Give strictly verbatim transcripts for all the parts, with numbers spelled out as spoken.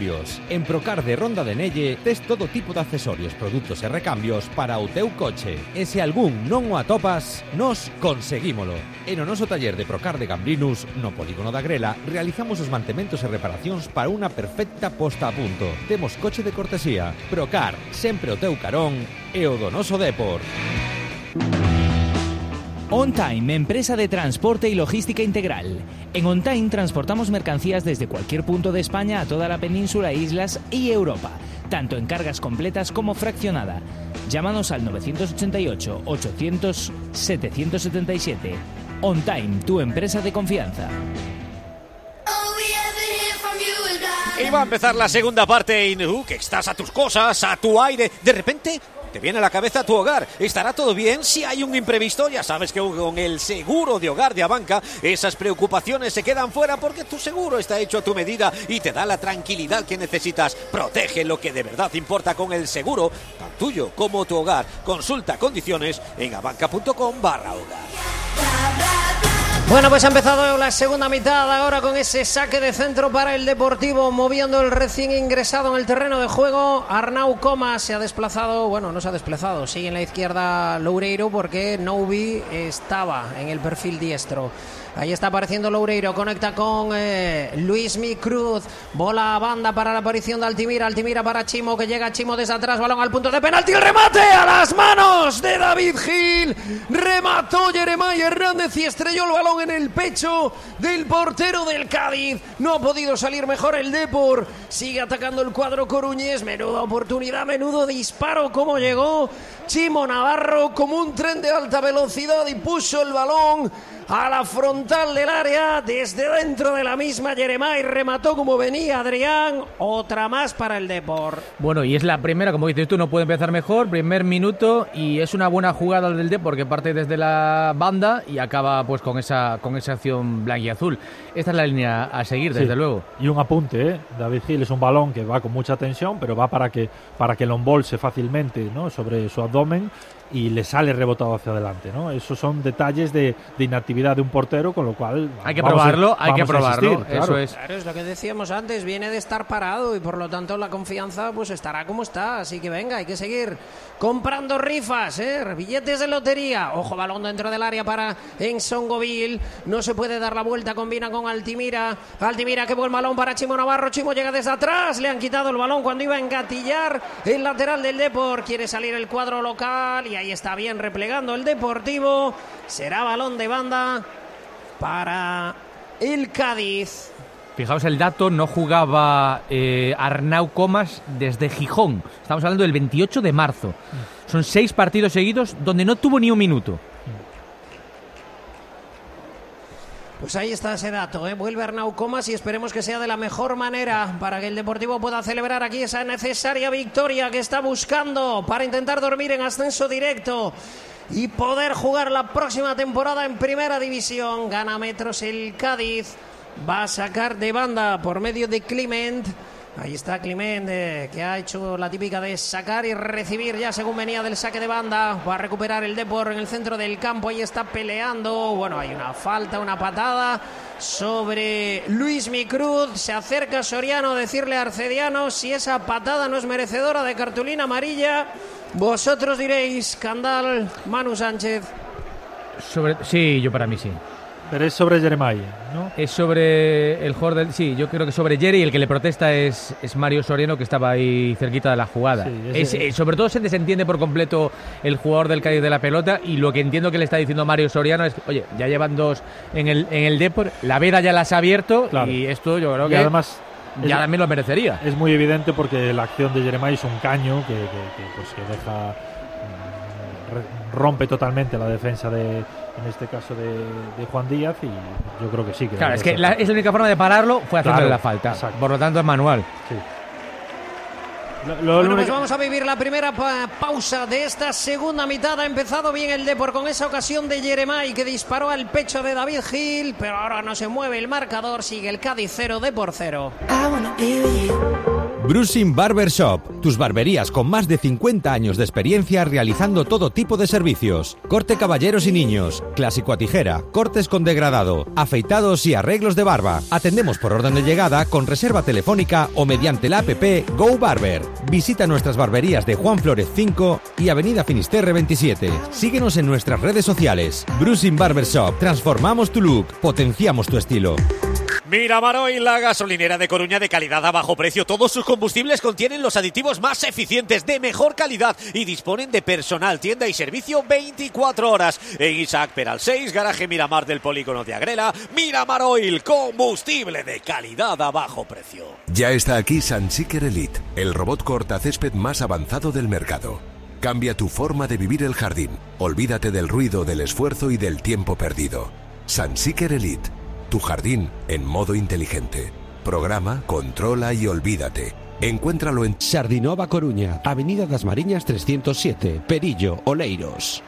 Recambios. En Procar de Ronda de Nelle tes todo tipo de accesorios, produtos e recambios para o teu coche. E se algún non o atopas, nos conseguímolo. E no noso taller de Procar de Gambrinus, no polígono da Grela, realizamos os mantementos e reparacións para unha perfecta posta a punto. Temos coche de cortesía. Procar, sempre o teu carón e o do noso Depor. On Time, empresa de transporte y logística integral. En On Time transportamos mercancías desde cualquier punto de España a toda la península, islas y Europa, tanto en cargas completas como fraccionada. Llámanos al nueve ocho ocho, ochocientos, setecientos setenta y siete. On Time, tu empresa de confianza. Y va a empezar la segunda parte y uh, que estás a tus cosas, a tu aire. De repente te viene a la cabeza tu hogar. ¿Estará todo bien? Si hay un imprevisto, ya sabes que con el seguro de hogar de Abanca esas preocupaciones se quedan fuera porque tu seguro está hecho a tu medida y te da la tranquilidad que necesitas. Protege lo que de verdad importa con el seguro, tan tuyo como tu hogar. Consulta condiciones en abanca.com barra hogar. Bueno, pues ha empezado la segunda mitad ahora con ese saque de centro para el Deportivo, moviendo el recién ingresado en el terreno de juego. Arnau Comas se ha desplazado, bueno, no se ha desplazado, sigue en la izquierda Loureiro porque Noubi estaba en el perfil diestro. Ahí está apareciendo Loureiro, conecta con eh, Luismi Cruz, bola a banda para la aparición de Altimira, Altimira para Chimo, que llega Chimo desde atrás, balón al punto de penalti, el remate a las manos de David Gil, remató Jeremai Hernández y estrelló el balón en el pecho del portero del Cádiz. No ha podido salir mejor el Depor, sigue atacando el cuadro coruñés, menuda oportunidad, menudo disparo, como llegó Chimo Navarro como un tren de alta velocidad y puso el balón a la frontal del área, desde dentro de la misma Jeremai, remató como venía Adrián, otra más para el Depor. Bueno, y es la primera, como dices tú, no puede empezar mejor, primer minuto, y es una buena jugada del Depor que parte desde la banda y acaba pues con esa con esa acción blanquiazul. Esta es la línea a seguir, desde sí. luego. Y un apunte, ¿eh? David Gil es un balón que va con mucha tensión, pero va para que para que lo embolse fácilmente, ¿no?, sobre su abdomen y le sale rebotado hacia adelante, ¿no? Esos son detalles de, de inactividad de un portero, con lo cual hay que probarlo, a, hay que probarlo, insistir, eso claro. es. Claro, es lo que decíamos antes, viene de estar parado y por lo tanto la confianza pues estará como está, así que venga, hay que seguir comprando rifas, ¿eh? Billetes de lotería. Ojo, balón dentro del área para Ensongovil, no se puede dar la vuelta, combina con Altimira, Altimira que buen balón para Chimo Navarro, Chimo llega desde atrás, le han quitado el balón cuando iba a engatillar el lateral del Depor, quiere salir el cuadro local y ahí está bien replegando el Deportivo, será balón de banda para el Cádiz. Fijaos el dato, no jugaba eh, Arnau Comas desde Gijón, estamos hablando del veintiocho de marzo, son seis partidos seguidos donde no tuvo ni un minuto. Pues ahí está ese dato, ¿eh? Vuelve Arnau Comas y esperemos que sea de la mejor manera para que el Deportivo pueda celebrar aquí esa necesaria victoria que está buscando para intentar dormir en ascenso directo y poder jugar la próxima temporada en Primera División. Gana metros el Cádiz, va a sacar de banda por medio de Climent. Ahí está Climent, eh, que ha hecho la típica de sacar y recibir ya según venía del saque de banda. Va a recuperar el Depor en el centro del campo. Ahí está peleando. Bueno, hay una falta, una patada sobre Luismi Cruz. Se acerca Soriano a decirle a Arcediano si esa patada no es merecedora de cartulina amarilla. Vosotros diréis, Candal, Manu Sánchez. Sobre, sí, yo para mí sí. Pero es sobre Jeremai, ¿no? Es sobre el jugador del... Sí, yo creo que sobre Jerry, y el que le protesta es, es Mario Soriano, que estaba ahí cerquita de la jugada. Sí, es, eh, sobre todo se desentiende por completo el jugador del Cádiz de la pelota, y lo que entiendo que le está diciendo Mario Soriano es, oye, ya llevan dos en el, en el Depor, la veda ya las ha abierto, claro. Y esto yo creo y que además ya es, también lo merecería. Es muy evidente porque la acción de Jeremai es un caño que, que, que, pues, que deja... rompe totalmente la defensa de, en este caso de, de Juan Díaz, y yo creo que sí que claro, es que la, es la única forma de pararlo fue haciéndole claro, la falta, exacto. Por lo tanto es manual. Sí. Lo, lo, bueno, pues vamos a vivir la primera pa- pausa de esta segunda mitad. Ha empezado bien el Depor con esa ocasión de Jeremai que disparó al pecho de David Gil, pero ahora no se mueve el marcador, sigue el Cádiz cero, Depor cero. Brusin Barber Shop, tus barberías con más de cincuenta años de experiencia realizando todo tipo de servicios. Corte caballeros y niños, clásico a tijera, cortes con degradado, afeitados y arreglos de barba. Atendemos por orden de llegada con reserva telefónica o mediante la app Go Barber. Visita nuestras barberías de Juan Flórez cinco y Avenida Finisterre veintisiete. Síguenos en nuestras redes sociales. Brusin Barber Shop, transformamos tu look, potenciamos tu estilo. Miramar Oil, la gasolinera de Coruña de calidad a bajo precio. Todos sus combustibles contienen los aditivos más eficientes, de mejor calidad y disponen de personal, tienda y servicio veinticuatro horas. En Isaac Peral seis, garaje Miramar del Polígono de Agrela. Miramar Oil, combustible de calidad a bajo precio. Ya está aquí Sunseeker Elite, el robot cortacésped más avanzado del mercado. Cambia tu forma de vivir el jardín. Olvídate del ruido, del esfuerzo y del tiempo perdido. Sunseeker Elite. Tu jardín en modo inteligente. Programa, controla y olvídate. Encuéntralo en Sardinova Coruña, Avenida das Mariñas trescientos siete, Perillo, Oleiros.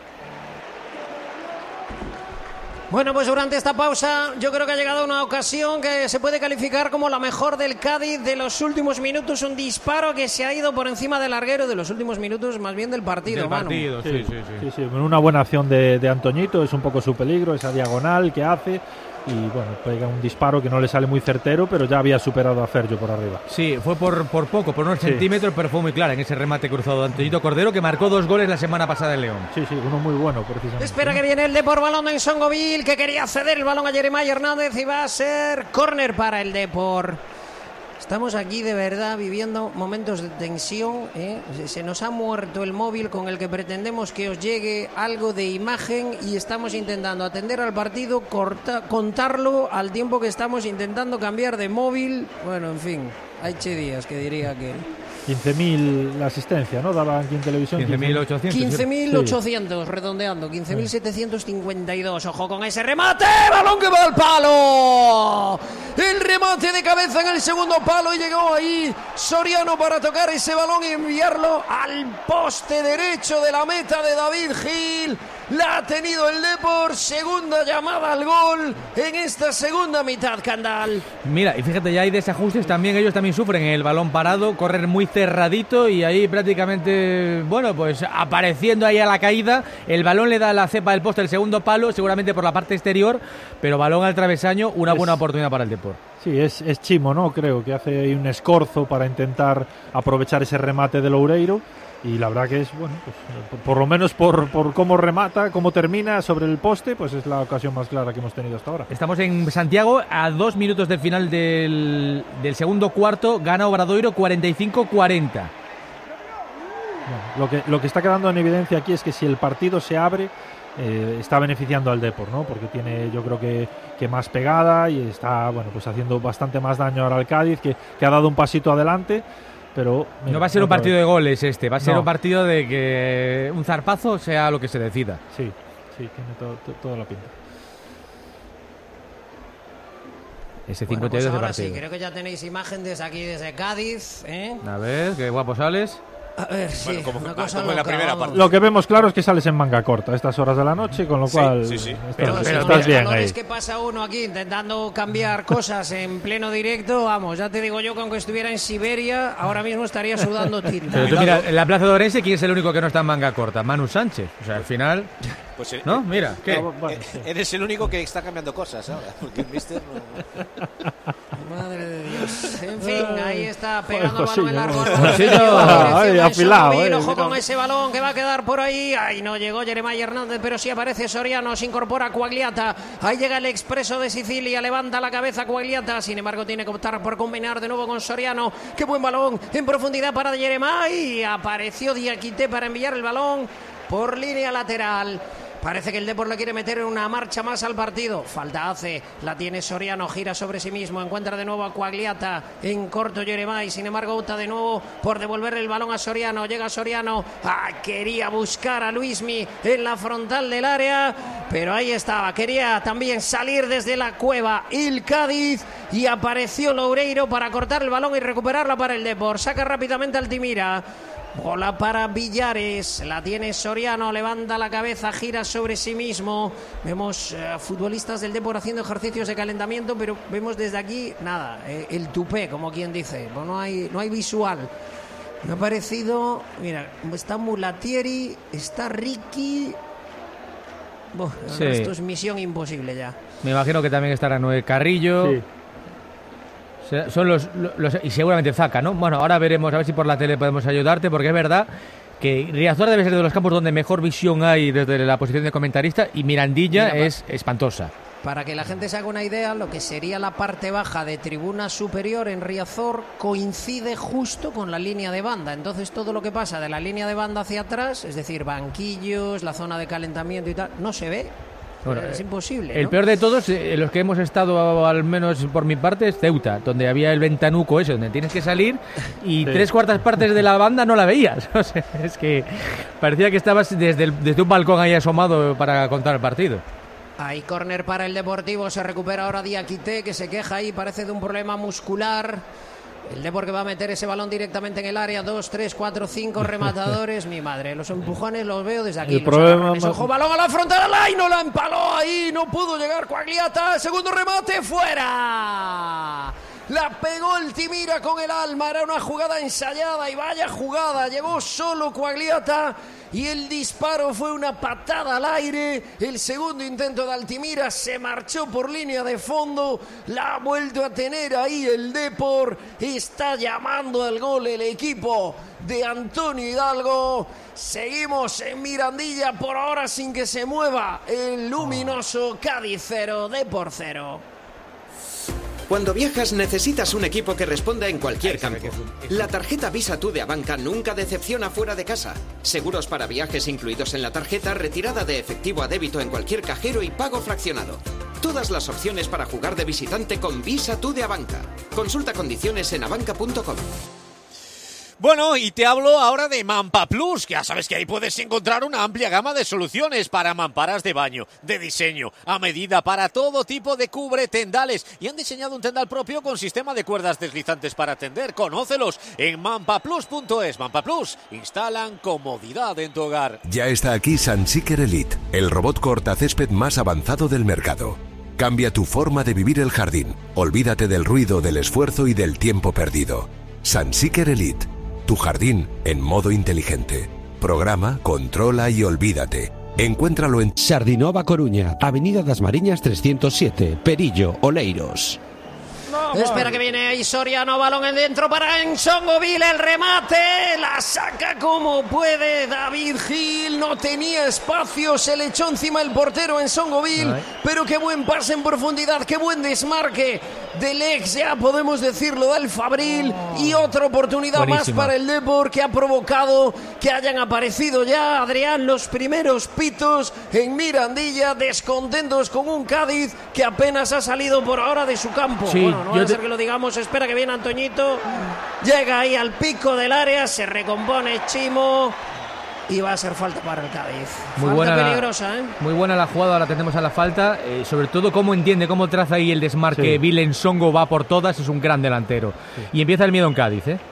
Bueno, pues durante esta pausa yo creo que ha llegado una ocasión que se puede calificar como la mejor del Cádiz de los últimos minutos. Un disparo que se ha ido por encima del larguero de los últimos minutos, más bien del partido. Del partido, sí, sí, sí, sí, sí. sí, sí. Una buena acción de, de Antoñito, es un poco su peligro, esa diagonal que hace. Y bueno, pega un disparo que no le sale muy certero, pero ya había superado a Ferjo por arriba. Sí, fue por, por poco, por unos sí. centímetros, pero fue muy clara en ese remate cruzado de Antoñito Cordero, que marcó dos goles la semana pasada en León. Sí, sí, uno muy bueno, precisamente. Espera que viene el Depor, balón en Songoville, que quería ceder el balón a Jeremiah Hernández y va a ser córner para el Depor. Estamos aquí de verdad viviendo momentos de tensión, ¿eh? Se nos ha muerto el móvil con el que pretendemos que os llegue algo de imagen y estamos intentando atender al partido, corta, contarlo al tiempo que estamos intentando cambiar de móvil. Bueno, en fin, hay che días que diría aquel. quince mil la asistencia, ¿no? Daba aquí en televisión. quince mil ochocientos. quince mil ochocientos, redondeando. quince mil setecientos cincuenta y dos. Ojo con ese remate. Balón que va al palo. El remate de cabeza en el segundo palo y llegó ahí Soriano para tocar ese balón y enviarlo al poste derecho de la meta de David Gil. La ha tenido el Depor, segunda llamada al gol en esta segunda mitad, Candal. Mira, y fíjate, ya hay desajustes también, ellos también sufren el balón parado, correr muy cerradito y ahí prácticamente, bueno, pues apareciendo ahí a la caída, el balón le da la cepa del poste del segundo palo, seguramente por la parte exterior, pero balón al travesaño, una es, buena oportunidad para el Depor. Sí, es, es Chimo, ¿no? Creo que hace ahí un escorzo para intentar aprovechar ese remate de Loureiro. Y la verdad que es, bueno, pues, por, por lo menos por, por cómo remata, cómo termina sobre el poste, pues es la ocasión más clara que hemos tenido hasta ahora. Estamos en Santiago, a dos minutos del final del, del segundo cuarto, gana Obradoiro cuarenta y cinco cuarenta. Bueno, lo, que, lo que está quedando en evidencia aquí es que si el partido se abre, eh, está beneficiando al Depor, ¿no? Porque tiene, yo creo que, que más pegada y está, bueno, pues haciendo bastante más daño ahora al Cádiz, que, que ha dado un pasito adelante. Pero mira, no va a ser un partido vez. de goles este, va a ser no. un partido de que un zarpazo sea lo que se decida. Sí, sí, tiene todo, todo, toda la pinta. Ese Bueno, cincuenta y dos pues de ahora partido. sí, creo que ya tenéis imagen desde aquí, desde Cádiz, ¿eh? A ver, qué guapo sales. A ver, sí, Bueno, como- una ah, cosa como en la loca, primera vamos. parte. Lo que vemos claro es que sales en manga corta a estas horas de la noche, con lo Sí, cual sí, sí. estás, Pero- estás pero- Los bien valores ahí. que pasa uno aquí intentando cambiar cosas en pleno directo, vamos, ya te digo yo que aunque estuviera en Siberia, ahora mismo estaría sudando tinta. Pero tú mira, en la plaza de Orense, ¿quién es el único que no está en manga corta? Manu Sánchez. O sea, al final, Pues, eh, ¿no? Mira, ¿qué? Ah, bueno, sí. Eres el único que está cambiando cosas ahora, porque el mister no... Madre de Dios. En fin, ahí está pegando el Joder, balón en largo. Josillo. al Josillo, partido. ay, Dirección afilado, de Songoville, eh, Ojo mira. con ese balón que va a quedar por ahí. Ahí no llegó Jeremiah Hernández, pero sí aparece Soriano. Se incorpora Quagliata. Ahí llega el expreso de Sicilia. Levanta la cabeza Quagliata. Sin embargo, tiene que optar por combinar de nuevo con Soriano. Qué buen balón en profundidad para Jeremiah. Y apareció Diakité para enviar el balón por línea lateral. Parece que el Depor le quiere meter en una marcha más al partido. Falta hace, la tiene Soriano, gira sobre sí mismo, encuentra de nuevo a Quagliata en corto Jeremiah. Sin embargo, opta de nuevo por devolverle el balón a Soriano. Llega Soriano, ah, quería buscar a Luismi en la frontal del área. pero ahí estaba, quería también salir desde la cueva el Cádiz y apareció Loureiro para cortar el balón y recuperarla para el Depor. Saca rápidamente Altimira. Bola para Villares, la tiene Soriano, levanta la cabeza, gira sobre sí mismo. Vemos eh, futbolistas del Depor haciendo ejercicios de calentamiento, pero vemos desde aquí nada, eh, el tupé, como quien dice. Bueno, no hay, no hay visual. Me ha parecido, mira, está Mulatieri, está Ricky. Bueno, sí. Esto es misión imposible ya. Me imagino que también estará Noé Carrillo. Sí. Son los, los y seguramente Zaca, ¿no? Bueno, ahora veremos a ver si por la tele podemos ayudarte, porque es verdad que Riazor debe ser de los campos donde mejor visión hay desde la posición de comentarista, y Mirandilla Mira, es espantosa. Para que la gente se haga una idea, lo que sería la parte baja de tribuna superior en Riazor coincide justo con la línea de banda. Entonces todo lo que pasa de la línea de banda hacia atrás, es decir, banquillos, la zona de calentamiento y tal, no se ve. Bueno, es imposible, el ¿no? peor de todos, eh, los que hemos estado, al menos por mi parte, es Ceuta, donde había el ventanuco ese, donde tienes que salir y sí. tres cuartas partes de la banda no la veías. O sea, es que parecía que estabas desde, el, desde un balcón ahí asomado para contar el partido. Hay córner para el Deportivo, se recupera ahora Diakité, que se queja ahí, parece de un problema muscular. El Depor que va a meter ese balón directamente en el área, dos, tres, cuatro, cinco rematadores. Mi madre, los empujones los veo desde aquí. El problema más... Ojo, balón a la frontal, y no la empaló ahí, no pudo llegar Quagliata. Segundo remate, fuera. La pegó el Timira con el alma, era una jugada ensayada y vaya jugada, llegó solo Quagliata y el disparo fue una patada al aire. El segundo intento de Altimira se marchó por línea de fondo, la ha vuelto a tener ahí el Depor, está llamando al gol el equipo de Antonio Hidalgo. Seguimos en Mirandilla por ahora sin que se mueva el luminoso Cádiz cero, Depor cero. Cuando viajas necesitas un equipo que responda en cualquier campo. La tarjeta Visa Tú de Abanca nunca decepciona fuera de casa. Seguros para viajes incluidos en la tarjeta, retirada de efectivo a débito en cualquier cajero y pago fraccionado. Todas las opciones para jugar de visitante con Visa Tú de Abanca. Consulta condiciones en abanca punto com. Bueno, y te hablo ahora de Mampa Plus, que ya sabes que ahí puedes encontrar una amplia gama de soluciones para mamparas de baño, de diseño, a medida para todo tipo de cubre tendales. Y han diseñado un tendal propio con sistema de cuerdas deslizantes para tender. Conócelos en mampaplus punto es. Mampa Plus, instalan comodidad en tu hogar. Ya está aquí Sunseeker Elite, el robot cortacésped más avanzado del mercado. Cambia tu forma de vivir el jardín. Olvídate del ruido, del esfuerzo y del tiempo perdido. Sunseeker Elite. Tu jardín en modo inteligente. Programa, controla y olvídate. Encuéntralo en Sardinova Coruña, Avenida das Mariñas trescientos siete, Perillo, Oleiros. Espera que viene ahí Soriano, balón en dentro para Ensongoville, el remate, la saca como puede David Gil, no tenía espacio, se le echó encima el portero Ensongoville, pero qué buen pase en profundidad, qué buen desmarque del ex, ya podemos decirlo, del Fabril, y otra oportunidad Buenísima. Más para el Depor, que ha provocado que hayan aparecido ya, Adrián, los primeros pitos en Mirandilla, descontentos con un Cádiz que apenas ha salido por ahora de su campo. Sí. Bueno, no va a ser te... que lo digamos, espera que viene Antoñito, llega ahí al pico del área, se recompone Chimo y va a ser falta para el Cádiz. Muy falta buena peligrosa, la, ¿eh? Muy buena la jugada, ahora tenemos a la falta, eh, sobre todo cómo entiende, cómo traza ahí el desmarque, sí. Vilen Songo va por todas, es un gran delantero. Sí. Y empieza el miedo en Cádiz, ¿eh?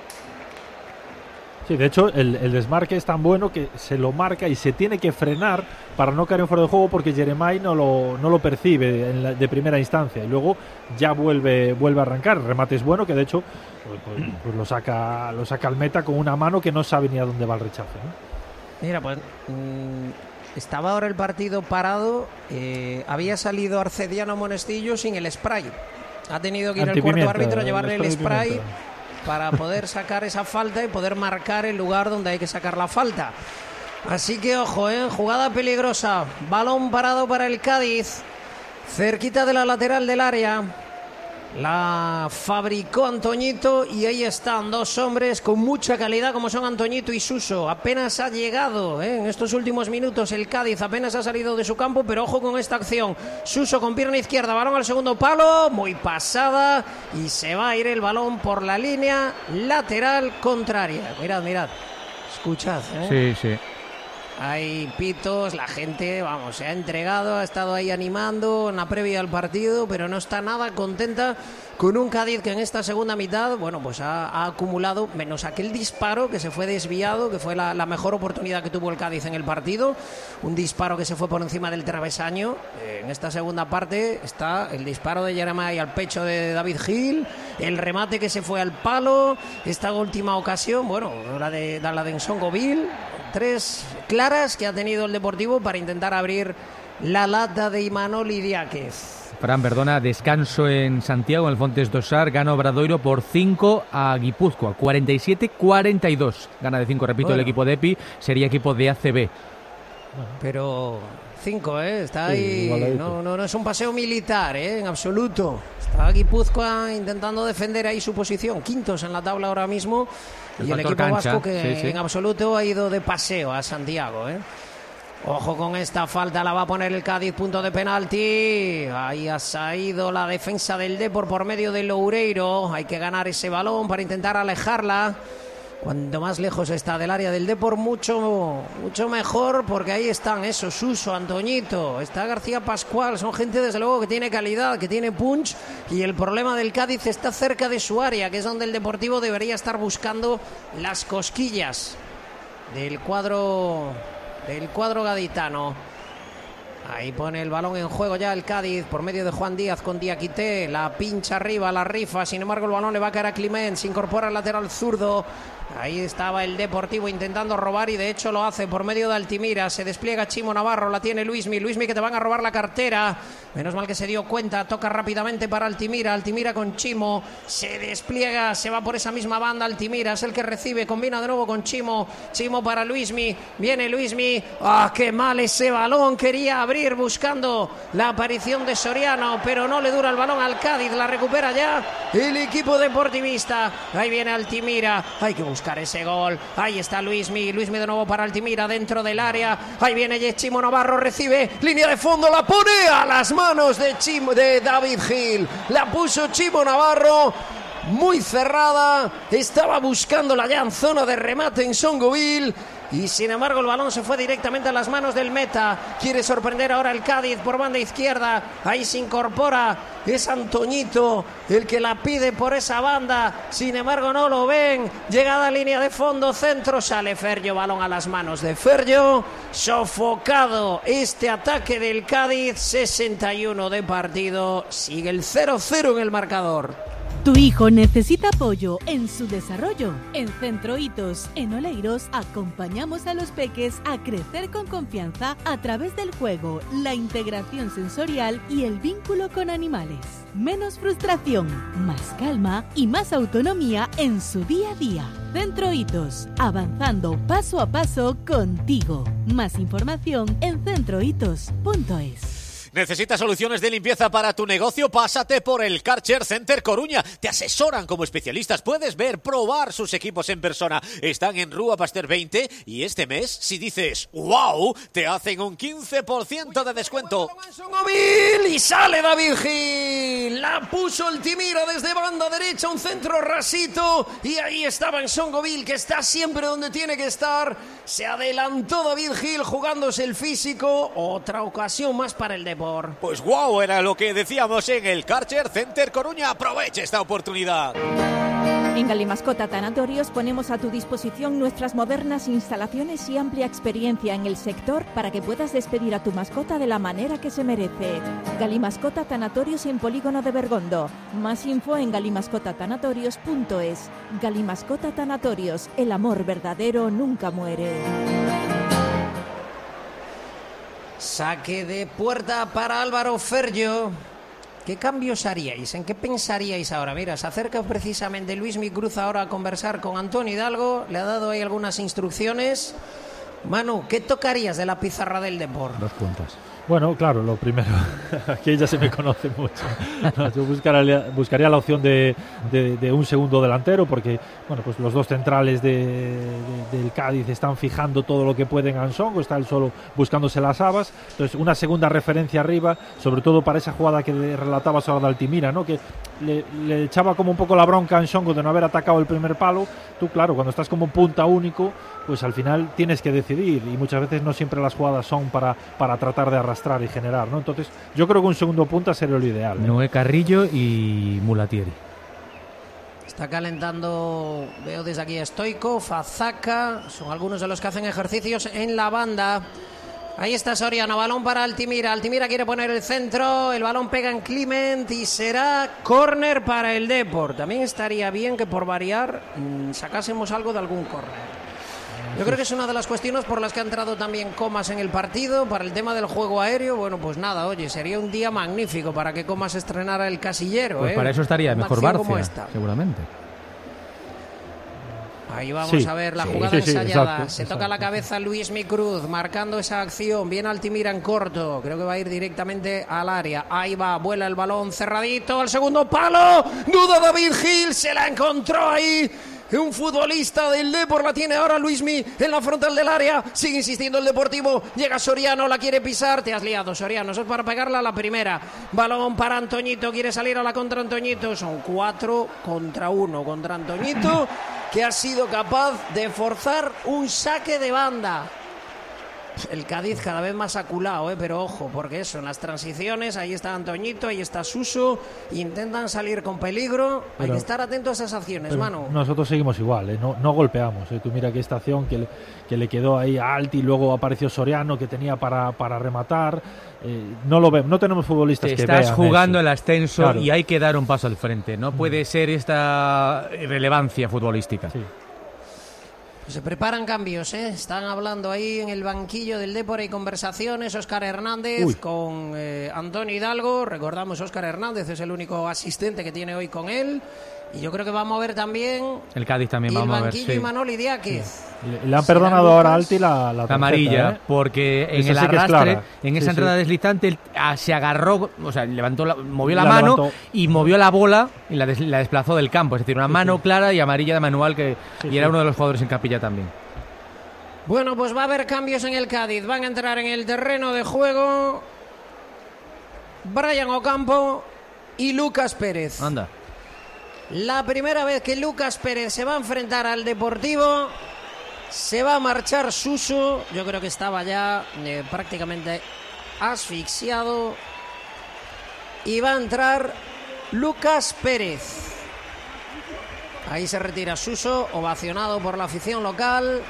Sí, de hecho, el, el desmarque es tan bueno que se lo marca y se tiene que frenar para no caer en fuera de juego porque Jeremai no lo, no lo percibe en la, de primera instancia y luego ya vuelve vuelve a arrancar. El remate es bueno, que de hecho pues, pues, pues lo saca lo saca al meta con una mano que no sabe ni a dónde va el rechazo, ¿no? Mira, pues mmm, estaba ahora el partido parado, eh, había salido Arcediano Monestillo sin el spray. Ha tenido que ir el cuarto árbitro a llevarle el spray, el spray para poder sacar esa falta y poder marcar el lugar donde hay que sacar la falta. Así que ojo, ¿eh? Jugada peligrosa, balón parado para el Cádiz, cerquita de la lateral del área. La fabricó Antoñito y ahí están dos hombres con mucha calidad como son Antoñito y Suso. Apenas ha llegado ¿eh? en estos últimos minutos el Cádiz, apenas ha salido de su campo, pero ojo con esta acción. Suso con pierna izquierda, balón al segundo palo, muy pasada y se va a ir el balón por la línea lateral contraria. Mirad, mirad, escuchad. ¿eh? Sí, sí. hay pitos, la gente, vamos, se ha entregado, ha estado ahí animando en la previa al partido, pero no está nada contenta con un Cádiz que en esta segunda mitad, bueno, pues ha, ha acumulado, menos aquel disparo que se fue desviado, que fue la, la mejor oportunidad que tuvo el Cádiz en el partido, un disparo que se fue por encima del travesaño. Eh, en esta segunda parte está el disparo de Jeremiah al pecho de David Gil, el remate que se fue al palo, esta última ocasión, bueno, la de, la de Nsongoville, tres claras que ha tenido el Deportivo para intentar abrir la lata de Imanol Idiáquez. Fran, perdona, descanso en Santiago, en el Fontes Dosar, gana Obradoiro por cinco a Guipúzcoa, cuarenta y siete cuarenta y dos. Gana de cinco, repito, bueno. El equipo de Epi, sería equipo de A C B. Pero cinco, ¿eh? Está ahí, sí, no, no, no es un paseo militar, ¿eh? En absoluto. Está Guipúzcoa intentando defender ahí su posición, quintos en la tabla ahora mismo, el y el equipo cancha. vasco que sí, sí. en absoluto ha ido de paseo a Santiago, ¿eh? Ojo con esta falta, la va a poner el Cádiz, punto de penalti. Ahí ha salido la defensa del Depor por medio de Loureiro. Hay que ganar ese balón para intentar alejarla. Cuanto más lejos está del área del Depor, mucho, mucho mejor, porque ahí están esos, Suso, Antoñito, está García Pascual, son gente desde luego que tiene calidad, que tiene punch, y el problema del Cádiz está cerca de su área, que es donde el Deportivo debería estar buscando las cosquillas del cuadro... el cuadro gaditano. Ahí pone el balón en juego ya el Cádiz por medio de Juan Díaz con Diakité, la pincha arriba, la rifa, sin embargo el balón le va a caer a Climent, se incorpora el lateral zurdo. Ahí estaba el Deportivo intentando robar y de hecho lo hace por medio de Altimira. Se despliega Chimo Navarro, la tiene Luismi. Luismi que te van a robar la cartera. Menos mal que se dio cuenta. Toca rápidamente para Altimira. Altimira con Chimo. Se despliega, se va por esa misma banda. Altimira es el que recibe. Combina de nuevo con Chimo. Chimo para Luismi. Viene Luismi. ¡Ah, qué mal ese balón! Quería abrir buscando la aparición de Soriano, pero no le dura el balón al Cádiz. La recupera ya el equipo deportivista. Ahí viene Altimira. Hay que buscar buscar ese gol. Ahí está Luismi, Luismi de nuevo para Altimira dentro del área. Ahí viene Chimo Navarro, recibe, línea de fondo, la pone a las manos de Chimo, de David Gil. La puso Chimo Navarro, muy cerrada, estaba buscándola ya en zona de remate en Nsongoville. Y sin embargo el balón se fue directamente a las manos del meta. Quiere sorprender ahora el Cádiz por banda izquierda. Ahí se incorpora, es Antoñito el que la pide por esa banda. Sin embargo no lo ven. Llegada a línea de fondo, centro, sale Ferjo, balón a las manos de Ferjo. Sofocado este ataque del Cádiz. sesenta y uno de partido. Sigue el cero cero en el marcador. Tu hijo necesita apoyo en su desarrollo. En Centro Hitos, en Oleiros, acompañamos a los peques a crecer con confianza a través del juego, la integración sensorial y el vínculo con animales. Menos frustración, más calma y más autonomía en su día a día. Centro Hitos, avanzando paso a paso contigo. Más información en centro hitos punto es. ¿Necesitas soluciones de limpieza para tu negocio? Pásate por el Karcher Center Coruña. Te asesoran como especialistas. Puedes ver, probar sus equipos en persona. Están en Rúa Pasteur veinte y este mes, si dices ¡wow!, te hacen un quince por ciento de descuento. Y sale David Gil. La puso Altimira desde banda derecha, un centro rasito. Y ahí estaba Nsongoville, que está siempre donde tiene que estar. Se adelantó David Gil jugándose el físico. Otra ocasión más para el Depor. Pues wow, era lo que decíamos en el Karcher Center Coruña. Aproveche esta oportunidad. En Galimascota Tanatorios ponemos a tu disposición nuestras modernas instalaciones y amplia experiencia en el sector para que puedas despedir a tu mascota de la manera que se merece. Galimascota Tanatorios en Polígono de Bergondo. Más info en galimascota tanatorios punto es. Galimascota Tanatorios, el amor verdadero nunca muere. Saque de puerta para Álvaro Ferjo. ¿Qué cambios haríais? ¿En qué pensaríais ahora? Mira, se acerca precisamente Luismi Cruz ahora a conversar con Antonio Hidalgo. Le ha dado ahí algunas instrucciones. Manu, ¿qué tocarías de la pizarra del Depor? Dos puntas. Bueno, claro, lo primero, aquí ya se me conoce mucho. No, yo buscaría, buscaría la opción de, de, de un segundo delantero, porque bueno, pues los dos centrales de, de, del Cádiz están fijando todo lo que pueden a Ansongo, está él solo buscándose las habas. Entonces, una segunda referencia arriba, sobre todo para esa jugada que relatabas ahora de Altimira, ¿no? Que le, le echaba como un poco la bronca a Ansongo de no haber atacado el primer palo. Tú, claro, cuando estás como punta único, pues al final tienes que decidir, y muchas veces no siempre las jugadas son para, para tratar de arrastrar y generar, ¿no? Entonces yo creo que un segundo punta sería lo ideal, ¿eh? Noé Carrillo y Mulatieri. Está calentando, veo desde aquí, Stoico, Fazaca, son algunos de los que hacen ejercicios en la banda. Ahí está Soriano, balón para Altimira. Altimira quiere poner el centro, el balón pega en Climent y será córner para el Depor. También estaría bien que por variar mmm, sacásemos algo de algún córner. Yo creo que es una de las cuestiones por las que ha entrado también Comas en el partido, para el tema del juego aéreo. Bueno, pues nada, oye, sería un día magnífico para que Comas estrenara el casillero. Pues ¿eh? para eso estaría mejor Barcia, seguramente. Ahí vamos sí, a ver la sí, jugada sí, sí, ensayada. exacto, Se exacto. toca la cabeza Luis Micruz, marcando esa acción. Viene Altimira en corto. Creo que va a ir directamente al área. Ahí va, vuela el balón cerradito al segundo palo. Duda David Gil, se la encontró ahí. Un futbolista del Depor, la tiene ahora Luismi en la frontal del área. Sigue insistiendo el Deportivo. Llega Soriano, la quiere pisar. Te has liado, Soriano. Eso es para pegarla a la primera. Balón para Antoñito. Quiere salir a la contra Antoñito. Son cuatro contra uno contra Antoñito, que ha sido capaz de forzar un saque de banda. El Cádiz cada vez más aculado, ¿eh? Pero ojo, porque eso, en las transiciones, ahí está Antoñito, ahí está Suso, intentan salir con peligro. Pero, hay que estar atento a esas acciones, Manu. Nosotros seguimos igual, ¿eh? no, no golpeamos, ¿eh? Tú mira qué estación que le, que le quedó ahí a Alti, luego apareció Soriano, que tenía para, para rematar. Eh, no lo vemos, no tenemos futbolistas Te que estás vean jugando eso. el ascenso, claro, y hay que dar un paso al frente. No mm. puede ser esta irrelevancia futbolística. Sí. Se preparan cambios, ¿eh? Están hablando ahí en el banquillo del Depor, hay conversaciones. Óscar Hernández Uy. con eh, Antonio Hidalgo. Recordamos, Óscar Hernández es el único asistente que tiene hoy con él. Y yo creo que va a mover también el Cádiz también va a mover, el banquillo sí. y Manoli Diáquez. Sí. Le, le han perdonado Lucas, ahora a Alti la, la, la amarilla, ¿eh? Porque en Esa el sí arrastre, es en esa sí, entrada sí. deslizante, se agarró, o sea, levantó la, movió la, la mano levantó. y movió la bola y la, des, la desplazó del campo. Es decir, una sí, mano sí. clara y amarilla de manual, que sí, y era sí. uno de los jugadores en capilla también. Bueno, pues va a haber cambios en el Cádiz. Van a entrar en el terreno de juego Brian Ocampo y Lucas Pérez. Anda. La primera vez que Lucas Pérez se va a enfrentar al Deportivo, se va a marchar Suso. Yo creo que estaba ya eh, prácticamente asfixiado. Y va a entrar Lucas Pérez. Ahí se retira Suso, ovacionado por la afición local.